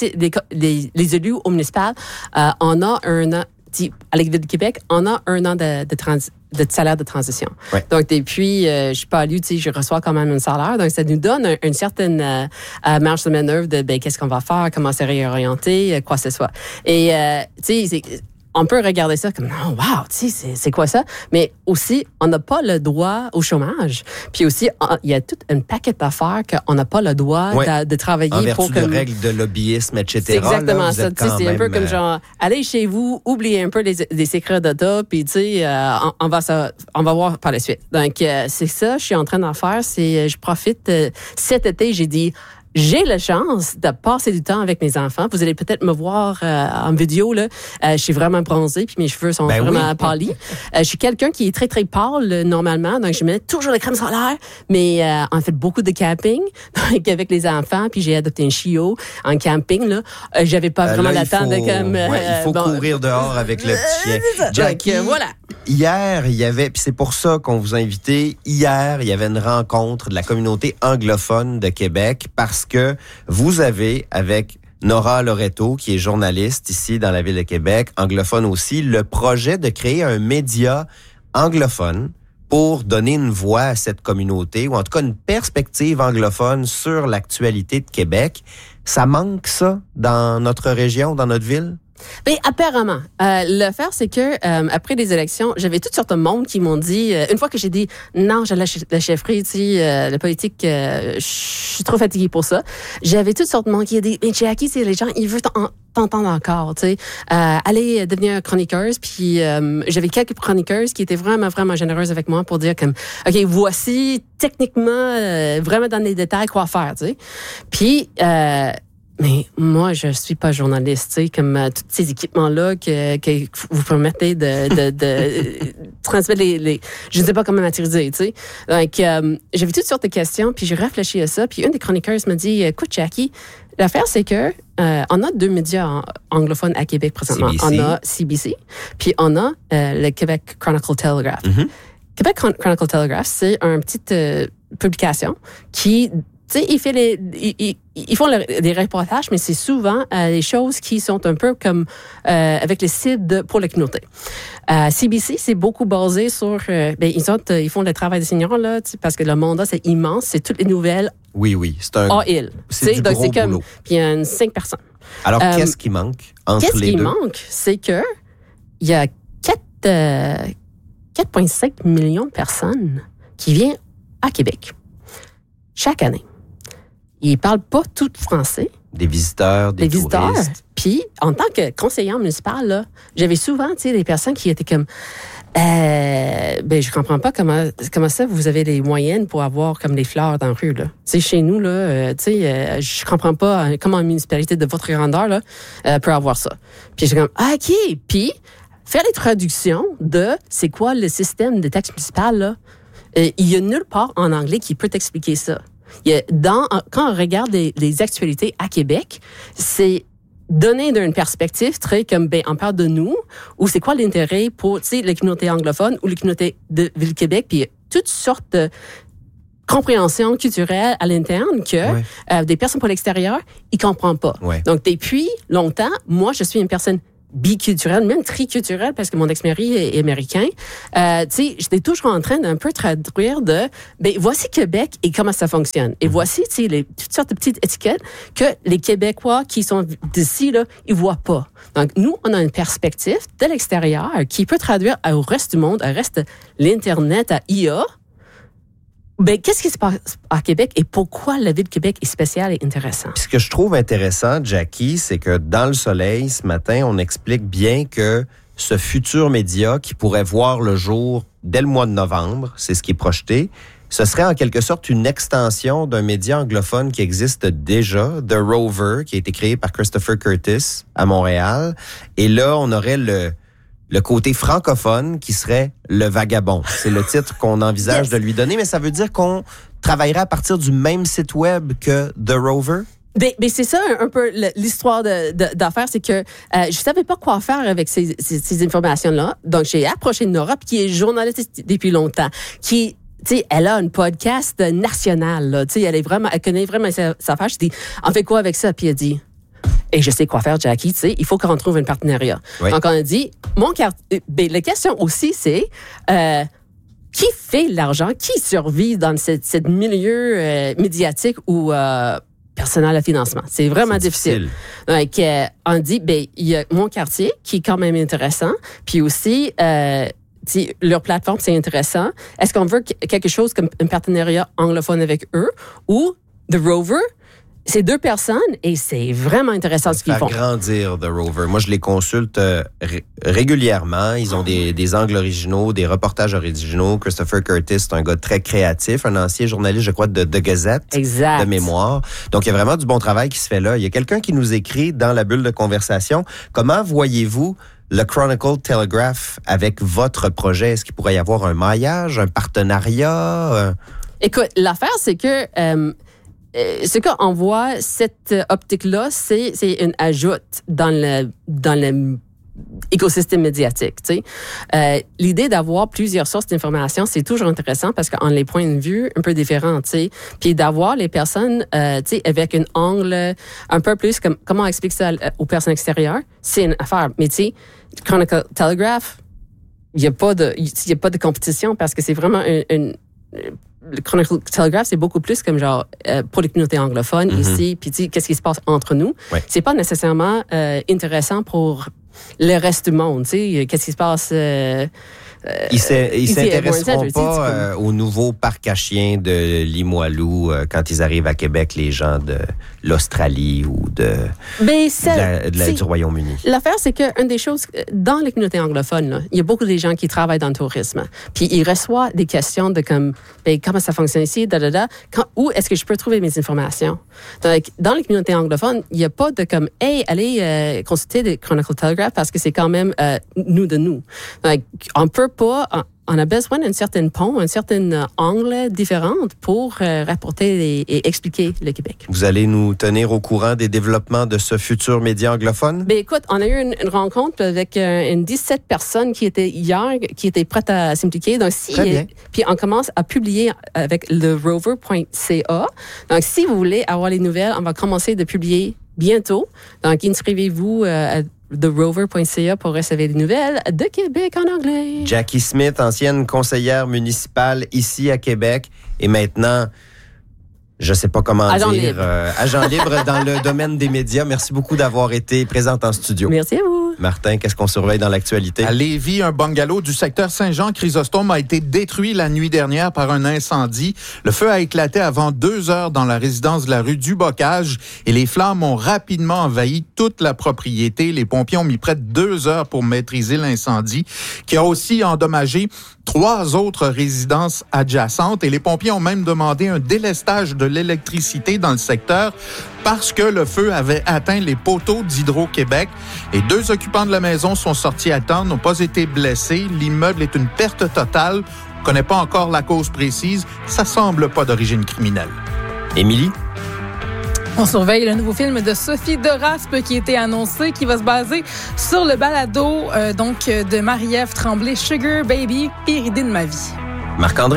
les élus au municipal, on a un an, à la Ville de Québec, on a un an de salaire de transition. Ouais. Donc, depuis, je suis pas élue, tu sais, je reçois quand même un salaire. Donc, ça nous donne une certaine marge de manœuvre de, qu'est-ce qu'on va faire, comment se réorienter, quoi que ce soit. Et, tu sais, on peut regarder ça comme, oh, wow, tu sais, c'est quoi ça? Mais aussi, on n'a pas le droit au chômage. Puis aussi, il y a tout un paquet d'affaires qu'on n'a pas le droit de travailler en vertu pour de règles de lobbyisme, etc. C'est exactement là, ça. C'est un peu comme genre, allez chez vous, oubliez un peu les secrets d'État, puis tu sais, on va voir par la suite. Donc, c'est ça, je suis en train d'en faire. Je profite. Cet été, j'ai dit, j'ai la chance de passer du temps avec mes enfants. Vous allez peut-être me voir en vidéo, là. Je suis vraiment bronzée, puis mes cheveux sont vraiment pâlis. Je suis quelqu'un qui est très, très pâle, normalement. Donc, je mets toujours la crème solaire. Mais on fait beaucoup de camping donc, avec les enfants. Puis, j'ai adopté un chiot en camping, là. J'avais pas vraiment la temps de comme... il faut courir dehors avec le petit chien. Jackie, voilà. Hier, il y avait... Puis c'est pour ça qu'on vous a invité. Hier, il y avait une rencontre de la communauté anglophone de Québec parce que vous avez, avec Nora Loreto, qui est journaliste ici dans la Ville de Québec, anglophone aussi, le projet de créer un média anglophone pour donner une voix à cette communauté, ou en tout cas une perspective anglophone sur l'actualité de Québec. Ça manque, ça, dans notre région, dans notre ville? Mais apparemment, l'affaire c'est que après les élections, j'avais toutes sortes de monde qui m'ont dit une fois que j'ai dit non, je lâche la chefferie, tu sais, la politique, je suis trop fatiguée pour ça. J'avais toutes sortes de monde qui a dit mais Jackie, c'est les gens, ils veulent t'entendre encore, tu sais, aller devenir chroniqueuse. Puis j'avais quelques chroniqueuses qui étaient vraiment vraiment généreuses avec moi pour dire comme ok, voici techniquement vraiment dans les détails quoi faire, tu sais. Puis mais moi, je suis pas journaliste, tu sais, comme tous ces équipements-là que vous permettez de transmettre je ne sais pas comment maîtriser, tu sais. Donc, j'avais toutes sortes de questions, puis j'ai réfléchi à ça, puis une des chroniqueuses m'a dit, écoute, Jackie, l'affaire, c'est que on a 2 médias anglophones à Québec présentement. CBC. On a CBC, puis on a le Québec Chronicle Telegraph. Mm-hmm. Québec Chronicle Telegraph, c'est une petite publication qui... Tu sais, ils font des reportages, mais c'est souvent des choses qui sont un peu comme avec les cibles pour la communauté. CBC, c'est beaucoup basé sur... ils font le travail des seniors, là, parce que le mandat, c'est immense. C'est toutes les nouvelles. Oui. C'est un... C'est du gros c'est comme, boulot. Puis il y a 5 personnes. Alors, qu'est-ce qui manque entre les deux? Qu'est-ce qui manque? C'est que il y a 4,5 millions de personnes qui viennent à Québec chaque année. Ils parlent pas tout français. Des visiteurs, des touristes. Puis, en tant que conseillère municipale, là, j'avais souvent, tu sais, des personnes qui étaient comme, je comprends pas comment ça vous avez les moyennes pour avoir comme des fleurs dans la rue, là. Tu sais, chez nous, là, je comprends pas comment une municipalité de votre grandeur, là, peut avoir ça. Puis, j'ai comme, OK. Puis, faire les traductions de c'est quoi le système de taxe municipale, là. Il y a nulle part en anglais qui peut t'expliquer ça. Quand on regarde les actualités à Québec, c'est donné d'une perspective très comme, on parle de nous, ou c'est quoi l'intérêt pour, tu sais, la communauté anglophone ou la communauté de Ville-Québec, puis toutes sortes de compréhension culturelle à l'interne que des personnes pour l'extérieur, ils comprennent pas. Ouais. Donc, depuis longtemps, moi, je suis une personne biculturelle, même triculturelle, parce que mon ex-mari est américain. Tu sais, j'étais toujours en train d'un peu traduire voici Québec et comment ça fonctionne. Et voici, tu sais, toutes sortes de petites étiquettes que les Québécois qui sont d'ici, là, ils voient pas. Donc, nous, on a une perspective de l'extérieur qui peut traduire au reste du monde, au reste de l'Internet, à IA. Qu'est-ce qui se passe à Québec et pourquoi la ville de Québec est spéciale et intéressante? Ce que je trouve intéressant, Jackie, c'est que dans Le Soleil, ce matin, on explique bien que ce futur média qui pourrait voir le jour dès le mois de novembre, c'est ce qui est projeté, ce serait en quelque sorte une extension d'un média anglophone qui existe déjà, The Rover, qui a été créé par Christopher Curtis à Montréal. Et là, on aurait le côté francophone qui serait Le Vagabond. C'est le titre qu'on envisage de lui donner, mais ça veut dire qu'on travaillerait à partir du même site web que The Rover? Mais c'est ça un peu l'histoire d'affaires, c'est que je savais pas quoi faire avec ces informations-là. Donc, j'ai approché Nora, qui est journaliste depuis longtemps, qui... Tu sais, elle a un podcast national, là. Tu sais, elle connaît vraiment sa affaire. Je dis, on fait quoi avec ça? Puis elle dit, et je sais quoi faire, Jackie, tu sais, il faut qu'on trouve un partenariat. Oui. Donc, on a dit, la question aussi, c'est, qui fait l'argent? Qui survit dans ce milieu médiatique ou personnel à financement? C'est vraiment difficile. Donc, on dit, il y a mon quartier qui est quand même intéressant, puis aussi... leur plateforme, c'est intéressant. Est-ce qu'on veut quelque chose comme un partenariat anglophone avec eux ou The Rover? C'est 2 personnes et c'est vraiment intéressant ce qu'ils font. Faire grandir The Rover. Moi, je les consulte régulièrement. Ils ont des angles originaux, des reportages originaux. Christopher Curtis, c'est un gars très créatif, un ancien journaliste, je crois, de Gazette, de mémoire. Donc, il y a vraiment du bon travail qui se fait là. Il y a quelqu'un qui nous écrit dans la bulle de conversation, comment voyez-vous le Chronicle Telegraph avec votre projet? Est-ce qu'il pourrait y avoir un maillage, un partenariat? Écoute, l'affaire, c'est que ce qu'on voit, cette optique-là, c'est une ajoute dans le écosystème médiatique. Tu sais. L'idée d'avoir plusieurs sources d'information, c'est toujours intéressant parce qu'on a les points de vue un peu différents. Tu sais. Puis d'avoir les personnes tu sais, avec un angle un peu plus comme comment on explique ça aux personnes extérieures, c'est une affaire. Mais tu sais, Chronicle Telegraph, il n'y a pas de compétition parce que c'est vraiment le Chronicle Telegraph, c'est beaucoup plus comme genre pour les communautés anglophones ici, puis tu sais, qu'est-ce qui se passe entre nous. Ouais. C'est pas nécessairement intéressant pour le reste du monde, tu sais, qu'est-ce qui se passe... Ils s'intéresseront pas au nouveau parc à chiens de Limoilou quand ils arrivent à Québec, les gens de l'Australie ou du Royaume-Uni. L'affaire, c'est qu'une des choses, dans les communautés anglophones, là, il y a beaucoup de gens qui travaillent dans le tourisme. Puis ils reçoivent des questions de comme, comment ça fonctionne ici, où est-ce que je peux trouver mes informations? Donc, dans les communautés anglophones, il n'y a pas de comme, allez consulter le Chronicle Telegraph parce que c'est quand même nous de nous. Donc, on peut pas, on a besoin d'un certain pont, un certain angle différent pour rapporter et expliquer le Québec. Vous allez nous tenir au courant des développements de ce futur média anglophone? Écoute, on a eu une rencontre avec une 17 personnes qui étaient hier, qui étaient prêtes à s'impliquer. Donc, puis on commence à publier avec le rover.ca. Donc, si vous voulez avoir les nouvelles, on va commencer de publier bientôt. Donc, inscrivez-vous à therover.ca pour recevoir des nouvelles de Québec en anglais. Jackie Smith, ancienne conseillère municipale ici à Québec et maintenant, je sais pas comment agent libre dans le domaine des médias. Merci beaucoup d'avoir été présente en studio. Merci à vous. Martin, qu'est-ce qu'on surveille dans l'actualité? À Lévis, un bungalow du secteur Saint-Jean-Chrysostome a été détruit la nuit dernière par un incendie. Le feu a éclaté avant 2 heures dans la résidence de la rue du Bocage et les flammes ont rapidement envahi toute la propriété. Les pompiers ont mis près de 2 heures pour maîtriser l'incendie, qui a aussi endommagé 3 autres résidences adjacentes et les pompiers ont même demandé un délestage de l'électricité dans le secteur parce que le feu avait atteint les poteaux d'Hydro-Québec. Les 2 occupants de la maison sont sortis à temps, n'ont pas été blessés. L'immeuble est une perte totale. On ne connaît pas encore la cause précise. Ça semble pas d'origine criminelle. Émilie? On surveille le nouveau film de Sophie Doraspe qui a été annoncé, qui va se baser sur le balado de Marie-Ève Tremblay, Sugar Baby, Pyridée de ma vie. Marc-André?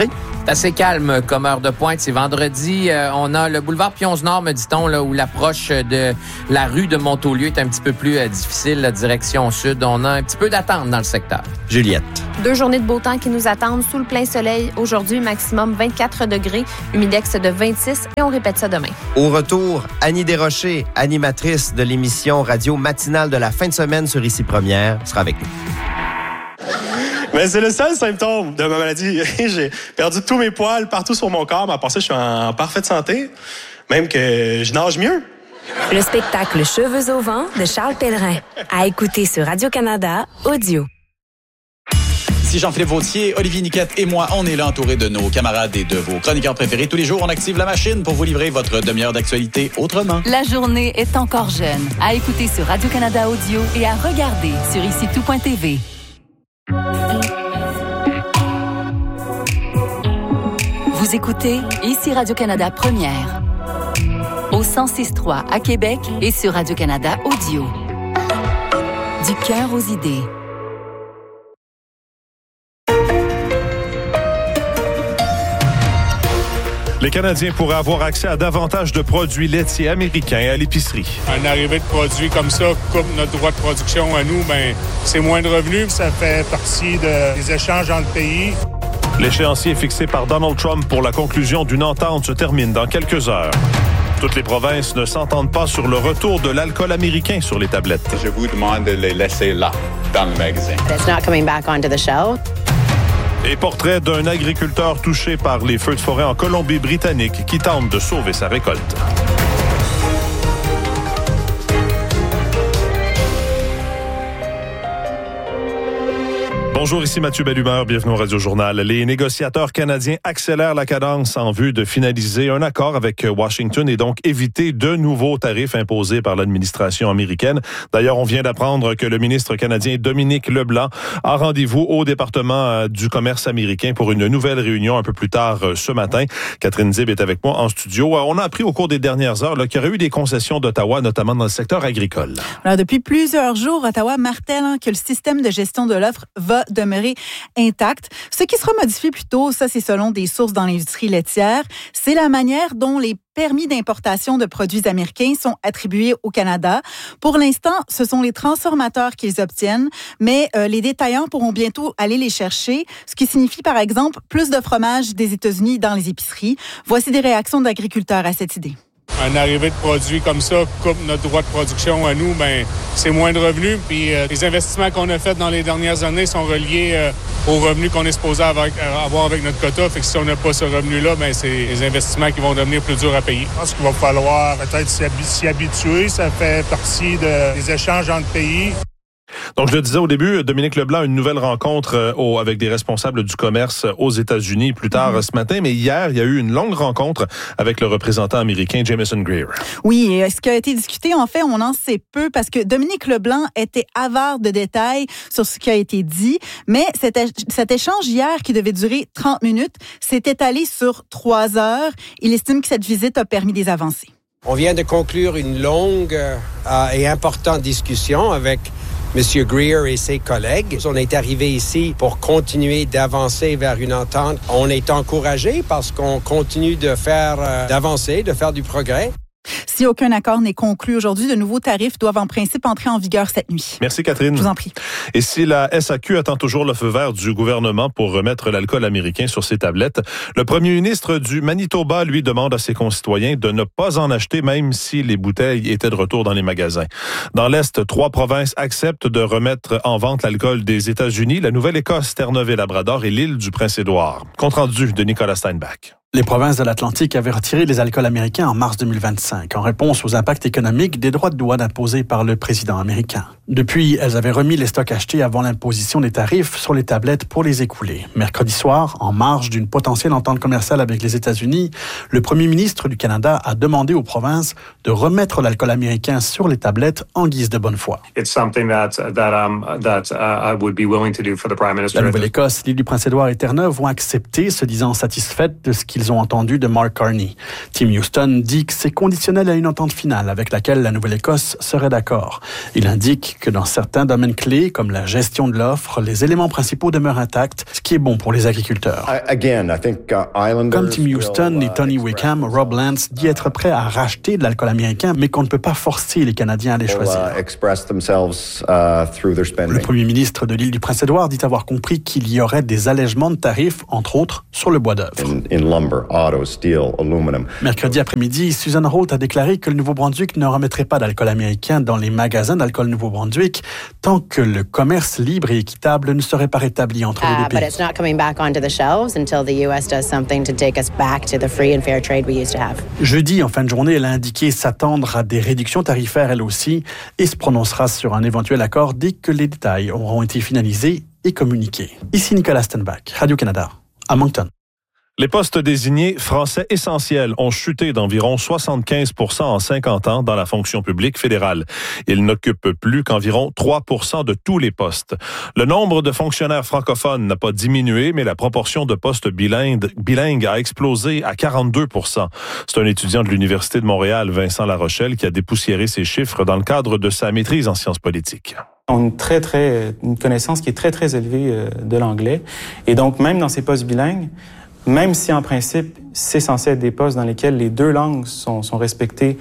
C'est assez calme comme heure de pointe. C'est vendredi. On a le boulevard Pionze-Nord, me dit-on, là, où l'approche de la rue de Montaulieu est un petit peu plus difficile, la direction sud. On a un petit peu d'attente dans le secteur. Juliette. 2 journées de beau temps qui nous attendent sous le plein soleil. Aujourd'hui, maximum 24 degrés, humidex de 26 et on répète ça demain. Au retour, Annie Desrochers, animatrice de l'émission radio matinale de la fin de semaine sur Ici Première, sera avec nous. Mais c'est le seul symptôme de ma maladie. J'ai perdu tous mes poils partout sur mon corps, mais à part ça, je suis en parfaite santé, même que je nage mieux. Le spectacle Cheveux au vent de Charles Pellerin. À écouter sur Radio-Canada Audio. Ici Jean-Philippe Vautier, Olivier Niquette et moi, on est là entourés de nos camarades et de vos chroniqueurs préférés. Tous les jours, on active la machine pour vous livrer votre demi-heure d'actualité autrement. La journée est encore jeune. À écouter sur Radio-Canada Audio et à regarder sur IciTout.tv. Vous écoutez Ici Radio-Canada Première. Au 106.3 à Québec et sur Radio-Canada Audio. Du cœur aux idées. Les Canadiens pourraient avoir accès à davantage de produits laitiers américains à l'épicerie. Une arrivée de produits comme ça coupe notre droit de production à nous, c'est moins de revenus. Ça fait partie des échanges entre pays. L'échéancier fixé par Donald Trump pour la conclusion d'une entente se termine dans quelques heures. Toutes les provinces ne s'entendent pas sur le retour de l'alcool américain sur les tablettes. Je vous demande de les laisser là, dans le magasin. It's not coming back onto the shelf. Et portrait d'un agriculteur touché par les feux de forêt en Colombie-Britannique qui tente de sauver sa récolte. Bonjour, ici Mathieu Bellumeur, bienvenue au Radio-Journal. Les négociateurs canadiens accélèrent la cadence en vue de finaliser un accord avec Washington et donc éviter de nouveaux tarifs imposés par l'administration américaine. D'ailleurs, on vient d'apprendre que le ministre canadien Dominique Leblanc a rendez-vous au département du commerce américain pour une nouvelle réunion un peu plus tard ce matin. Catherine Zib est avec moi en studio. On a appris au cours des dernières heures qu'il y aurait eu des concessions d'Ottawa, notamment dans le secteur agricole. Alors, depuis plusieurs jours, Ottawa martèle que le système de gestion de l'offre va demeurer intact. Ce qui sera modifié plus tôt, ça c'est selon des sources dans l'industrie laitière, c'est la manière dont les permis d'importation de produits américains sont attribués au Canada. Pour l'instant, ce sont les transformateurs qui les obtiennent, mais les détaillants pourront bientôt aller les chercher, ce qui signifie par exemple plus de fromage des États-Unis dans les épiceries. Voici des réactions d'agriculteurs à cette idée. Une arrivée de produits comme ça coupe notre droit de production à nous, c'est moins de revenus. Puis les investissements qu'on a faits dans les dernières années sont reliés aux revenus qu'on est supposé avoir avec notre quota. Fait que si on n'a pas ce revenu-là, c'est les investissements qui vont devenir plus durs à payer. Je pense qu'il va falloir peut-être s'y habituer. Ça fait partie des échanges entre pays. Donc, je le disais au début, Dominique Leblanc a une nouvelle rencontre avec des responsables du commerce aux États-Unis plus tard ce matin. Mais hier, il y a eu une longue rencontre avec le représentant américain Jamieson Greer. Oui, et ce qui a été discuté, en fait, on en sait peu parce que Dominique Leblanc était avare de détails sur ce qui a été dit. Mais cet échange hier, qui devait durer 30 minutes, s'est étalé sur 3 heures. Il estime que cette visite a permis des avancées. On vient de conclure une longue et importante discussion avec M. Greer et ses collègues. On est arrivé ici pour continuer d'avancer vers une entente. On est encouragé parce qu'on continue d'avancer, de faire du progrès. Si aucun accord n'est conclu aujourd'hui, de nouveaux tarifs doivent en principe entrer en vigueur cette nuit. Merci Catherine. Je vous en prie. Et si la SAQ attend toujours le feu vert du gouvernement pour remettre l'alcool américain sur ses tablettes, le premier ministre du Manitoba, lui, demande à ses concitoyens de ne pas en acheter même si les bouteilles étaient de retour dans les magasins. Dans l'Est, 3 provinces acceptent de remettre en vente l'alcool des États-Unis, la Nouvelle-Écosse, Terre-Neuve-et-Labrador et l'île du Prince-Édouard. Compte rendu de Nicolas Steinbach. Les provinces de l'Atlantique avaient retiré les alcools américains en mars 2025 en réponse aux impacts économiques des droits de douane imposés par le président américain. Depuis, elles avaient remis les stocks achetés avant l'imposition des tarifs sur les tablettes pour les écouler. Mercredi soir, en marge d'une potentielle entente commerciale avec les États-Unis, le premier ministre du Canada a demandé aux provinces de remettre l'alcool américain sur les tablettes en guise de bonne foi. La Nouvelle-Écosse, l'île du Prince-Édouard et Terre-Neuve vont accepter, se disant satisfaites de ce qu'ils ont entendu de Mark Carney. Tim Houston dit que c'est conditionnel à une entente finale avec laquelle la Nouvelle-Écosse serait d'accord. Il indique explique que dans certains domaines clés, comme la gestion de l'offre, les éléments principaux demeurent intacts, ce qui est bon pour les agriculteurs. Comme Tim Houston et Tony Wickham, Rob Lance dit être prêt à racheter de l'alcool américain, mais qu'on ne peut pas forcer les Canadiens à les choisir. Le premier ministre de l'île du Prince-Édouard dit avoir compris qu'il y aurait des allègements de tarifs, entre autres, sur le bois d'œuvre. Mercredi après-midi, Susan Holt a déclaré que le Nouveau-Brunswick ne remettrait pas d'alcool américain dans les magasins d'alcool Nouveau-Brunswick tant que le commerce libre et équitable ne serait pas rétabli entre les deux pays. But it's not coming back onto the shelves until the US does something to take us back to the free and fair trade we used to have. Jeudi, en fin de journée, elle a indiqué s'attendre à des réductions tarifaires elle aussi et se prononcera sur un éventuel accord dès que les détails auront été finalisés et communiqués. Ici Nicolas Stenbach, Radio-Canada, à Moncton. Les postes désignés français essentiels ont chuté d'environ 75% en 50 ans dans la fonction publique fédérale. Ils n'occupent plus qu'environ 3% de tous les postes. Le nombre de fonctionnaires francophones n'a pas diminué, mais la proportion de postes bilingues a explosé à 42%. C'est un étudiant de l'Université de Montréal, Vincent Larochelle, qui a dépoussiéré ces chiffres dans le cadre de sa maîtrise en sciences politiques. On a une connaissance qui est très, très élevée de l'anglais. Et donc, même dans ces postes bilingues, même si en principe, c'est censé être des postes dans lesquels les deux langues sont respectées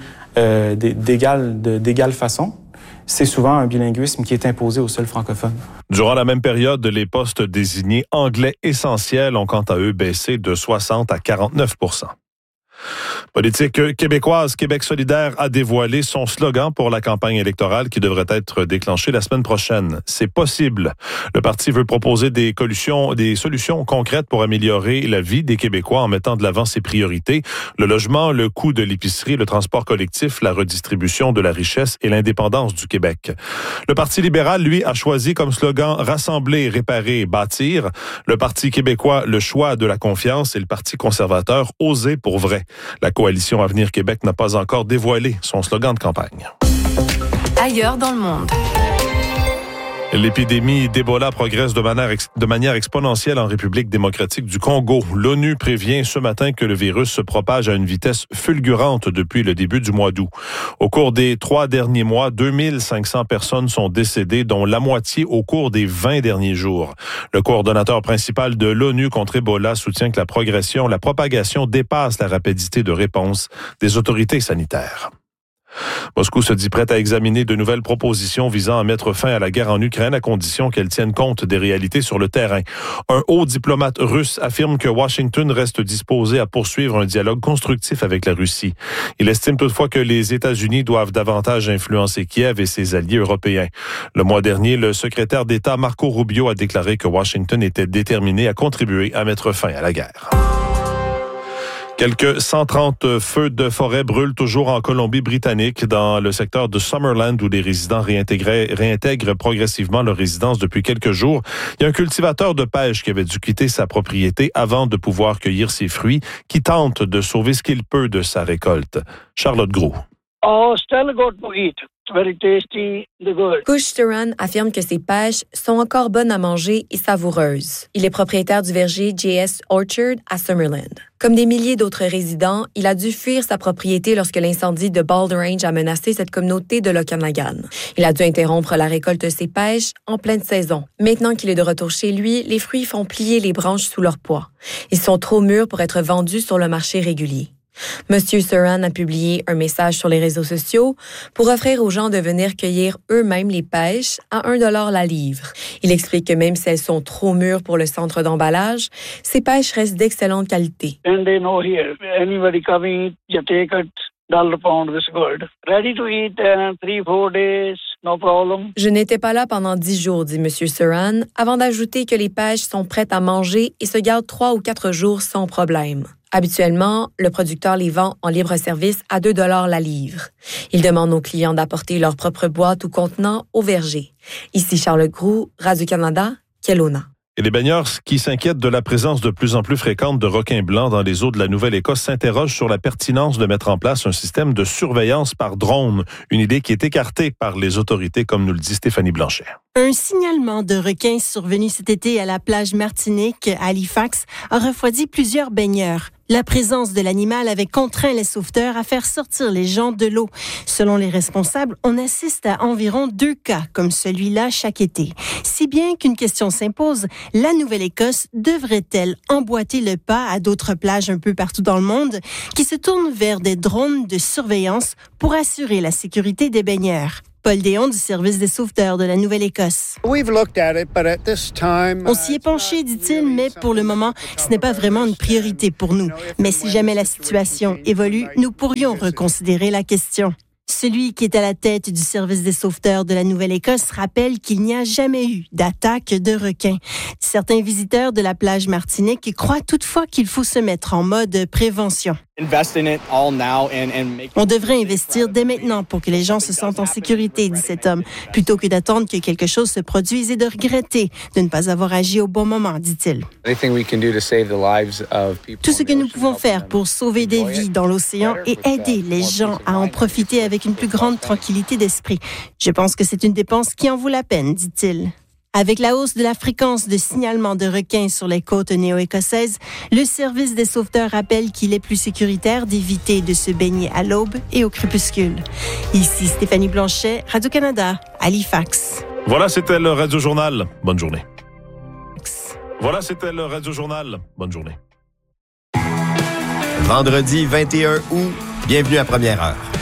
d'égale façon, c'est souvent un bilinguisme qui est imposé aux seuls francophones. Durant la même période, les postes désignés anglais essentiels ont quant à eux baissé de 60 à 49%. Politique québécoise, Québec solidaire a dévoilé son slogan pour la campagne électorale qui devrait être déclenchée la semaine prochaine. C'est possible. Le parti veut proposer des solutions concrètes pour améliorer la vie des Québécois en mettant de l'avant ses priorités, le logement, le coût de l'épicerie, le transport collectif, la redistribution de la richesse et l'indépendance du Québec. Le Parti libéral, lui, a choisi comme slogan « Rassembler, réparer, bâtir ». Le Parti québécois, le choix de la confiance et le Parti conservateur, oser pour vrai. La coalition Avenir Québec n'a pas encore dévoilé son slogan de campagne. Ailleurs dans le monde. L'épidémie d'Ebola progresse de manière exponentielle en République démocratique du Congo. L'ONU prévient ce matin que le virus se propage à une vitesse fulgurante depuis le début du mois d'août. Au cours des 3 derniers mois, 2500 personnes sont décédées, dont la moitié au cours des 20 derniers jours. Le coordonnateur principal de l'ONU contre Ebola soutient que la propagation dépasse la rapidité de réponse des autorités sanitaires. Moscou se dit prête à examiner de nouvelles propositions visant à mettre fin à la guerre en Ukraine à condition qu'elles tiennent compte des réalités sur le terrain. Un haut diplomate russe affirme que Washington reste disposé à poursuivre un dialogue constructif avec la Russie. Il estime toutefois que les États-Unis doivent davantage influencer Kiev et ses alliés européens. Le mois dernier, le secrétaire d'État Marco Rubio a déclaré que Washington était déterminé à contribuer à mettre fin à la guerre. Quelques 130 feux de forêt brûlent toujours en Colombie-Britannique dans le secteur de Summerland où les résidents réintègrent progressivement leur résidence depuis quelques jours. Il y a un cultivateur de pêche qui avait dû quitter sa propriété avant de pouvoir cueillir ses fruits qui tente de sauver ce qu'il peut de sa récolte. Charlotte Gros. Oh, still good to eat. It's very tasty, good. Kush Turan affirme que ses pêches sont encore bonnes à manger et savoureuses. Il est propriétaire du verger JS Orchard à Summerland. Comme des milliers d'autres résidents, il a dû fuir sa propriété lorsque l'incendie de Boulder Range a menacé cette communauté de l'Okanagan. Il a dû interrompre la récolte de ses pêches en pleine saison. Maintenant qu'il est de retour chez lui, les fruits font plier les branches sous leur poids. Ils sont trop mûrs pour être vendus sur le marché régulier. Monsieur Suran a publié un message sur les réseaux sociaux pour offrir aux gens de venir cueillir eux-mêmes les pêches à 1 $ la livre. Il explique que même si elles sont trop mûres pour le centre d'emballage, ces pêches restent d'excellente qualité. And they know here, anybody coming, you take it, $1 pound is good. Ready to eat 3-4 days, no problem. Je n'étais pas là pendant 10 jours, dit M. Suran, avant d'ajouter que les pêches sont prêtes à manger et se gardent 3 ou 4 jours sans problème. Habituellement, le producteur les vend en libre-service à 2 $ la livre. Il demande aux clients d'apporter leur propre boîte ou contenant au verger. Ici Charlotte Groux, Radio-Canada, Kelowna. Et les baigneurs qui s'inquiètent de la présence de plus en plus fréquente de requins blancs dans les eaux de la Nouvelle-Écosse s'interrogent sur la pertinence de mettre en place un système de surveillance par drone, une idée qui est écartée par les autorités, comme nous le dit Stéphanie Blanchet. Un signalement de requins survenu cet été à la plage Martinique, à Halifax, a refroidi plusieurs baigneurs. La présence de l'animal avait contraint les sauveteurs à faire sortir les gens de l'eau. Selon les responsables, on assiste à environ 2 cas comme celui-là chaque été. Si bien qu'une question s'impose, la Nouvelle-Écosse devrait-elle emboîter le pas à d'autres plages un peu partout dans le monde qui se tournent vers des drones de surveillance pour assurer la sécurité des baigneurs? Paul Déon du service des sauveteurs de la Nouvelle-Écosse. On s'y est penché, dit-il, mais pour le moment, ce n'est pas vraiment une priorité pour nous. Mais si jamais la situation évolue, nous pourrions reconsidérer la question. Celui qui est à la tête du service des sauveteurs de la Nouvelle-Écosse rappelle qu'il n'y a jamais eu d'attaque de requins. Certains visiteurs de la plage Martinique croient toutefois qu'il faut se mettre en mode prévention. On devrait investir dès maintenant pour que les gens se sentent en sécurité, dit cet homme, plutôt que d'attendre que quelque chose se produise et de regretter de ne pas avoir agi au bon moment, dit-il. Tout ce que nous pouvons faire pour sauver des vies dans l'océan et aider les gens à en profiter avec une plus grande tranquillité d'esprit. Je pense que c'est une dépense qui en vaut la peine, dit-il. Avec la hausse de la fréquence de signalement de requins sur les côtes néo-écossaises, le service des sauveteurs rappelle qu'il est plus sécuritaire d'éviter de se baigner à l'aube et au crépuscule. Ici Stéphanie Blanchet, Radio-Canada, Halifax. Voilà, c'était le Radio-Journal. Bonne journée. Voilà, c'était le Radio-Journal. Bonne journée. Vendredi 21 août, bienvenue à Première Heure.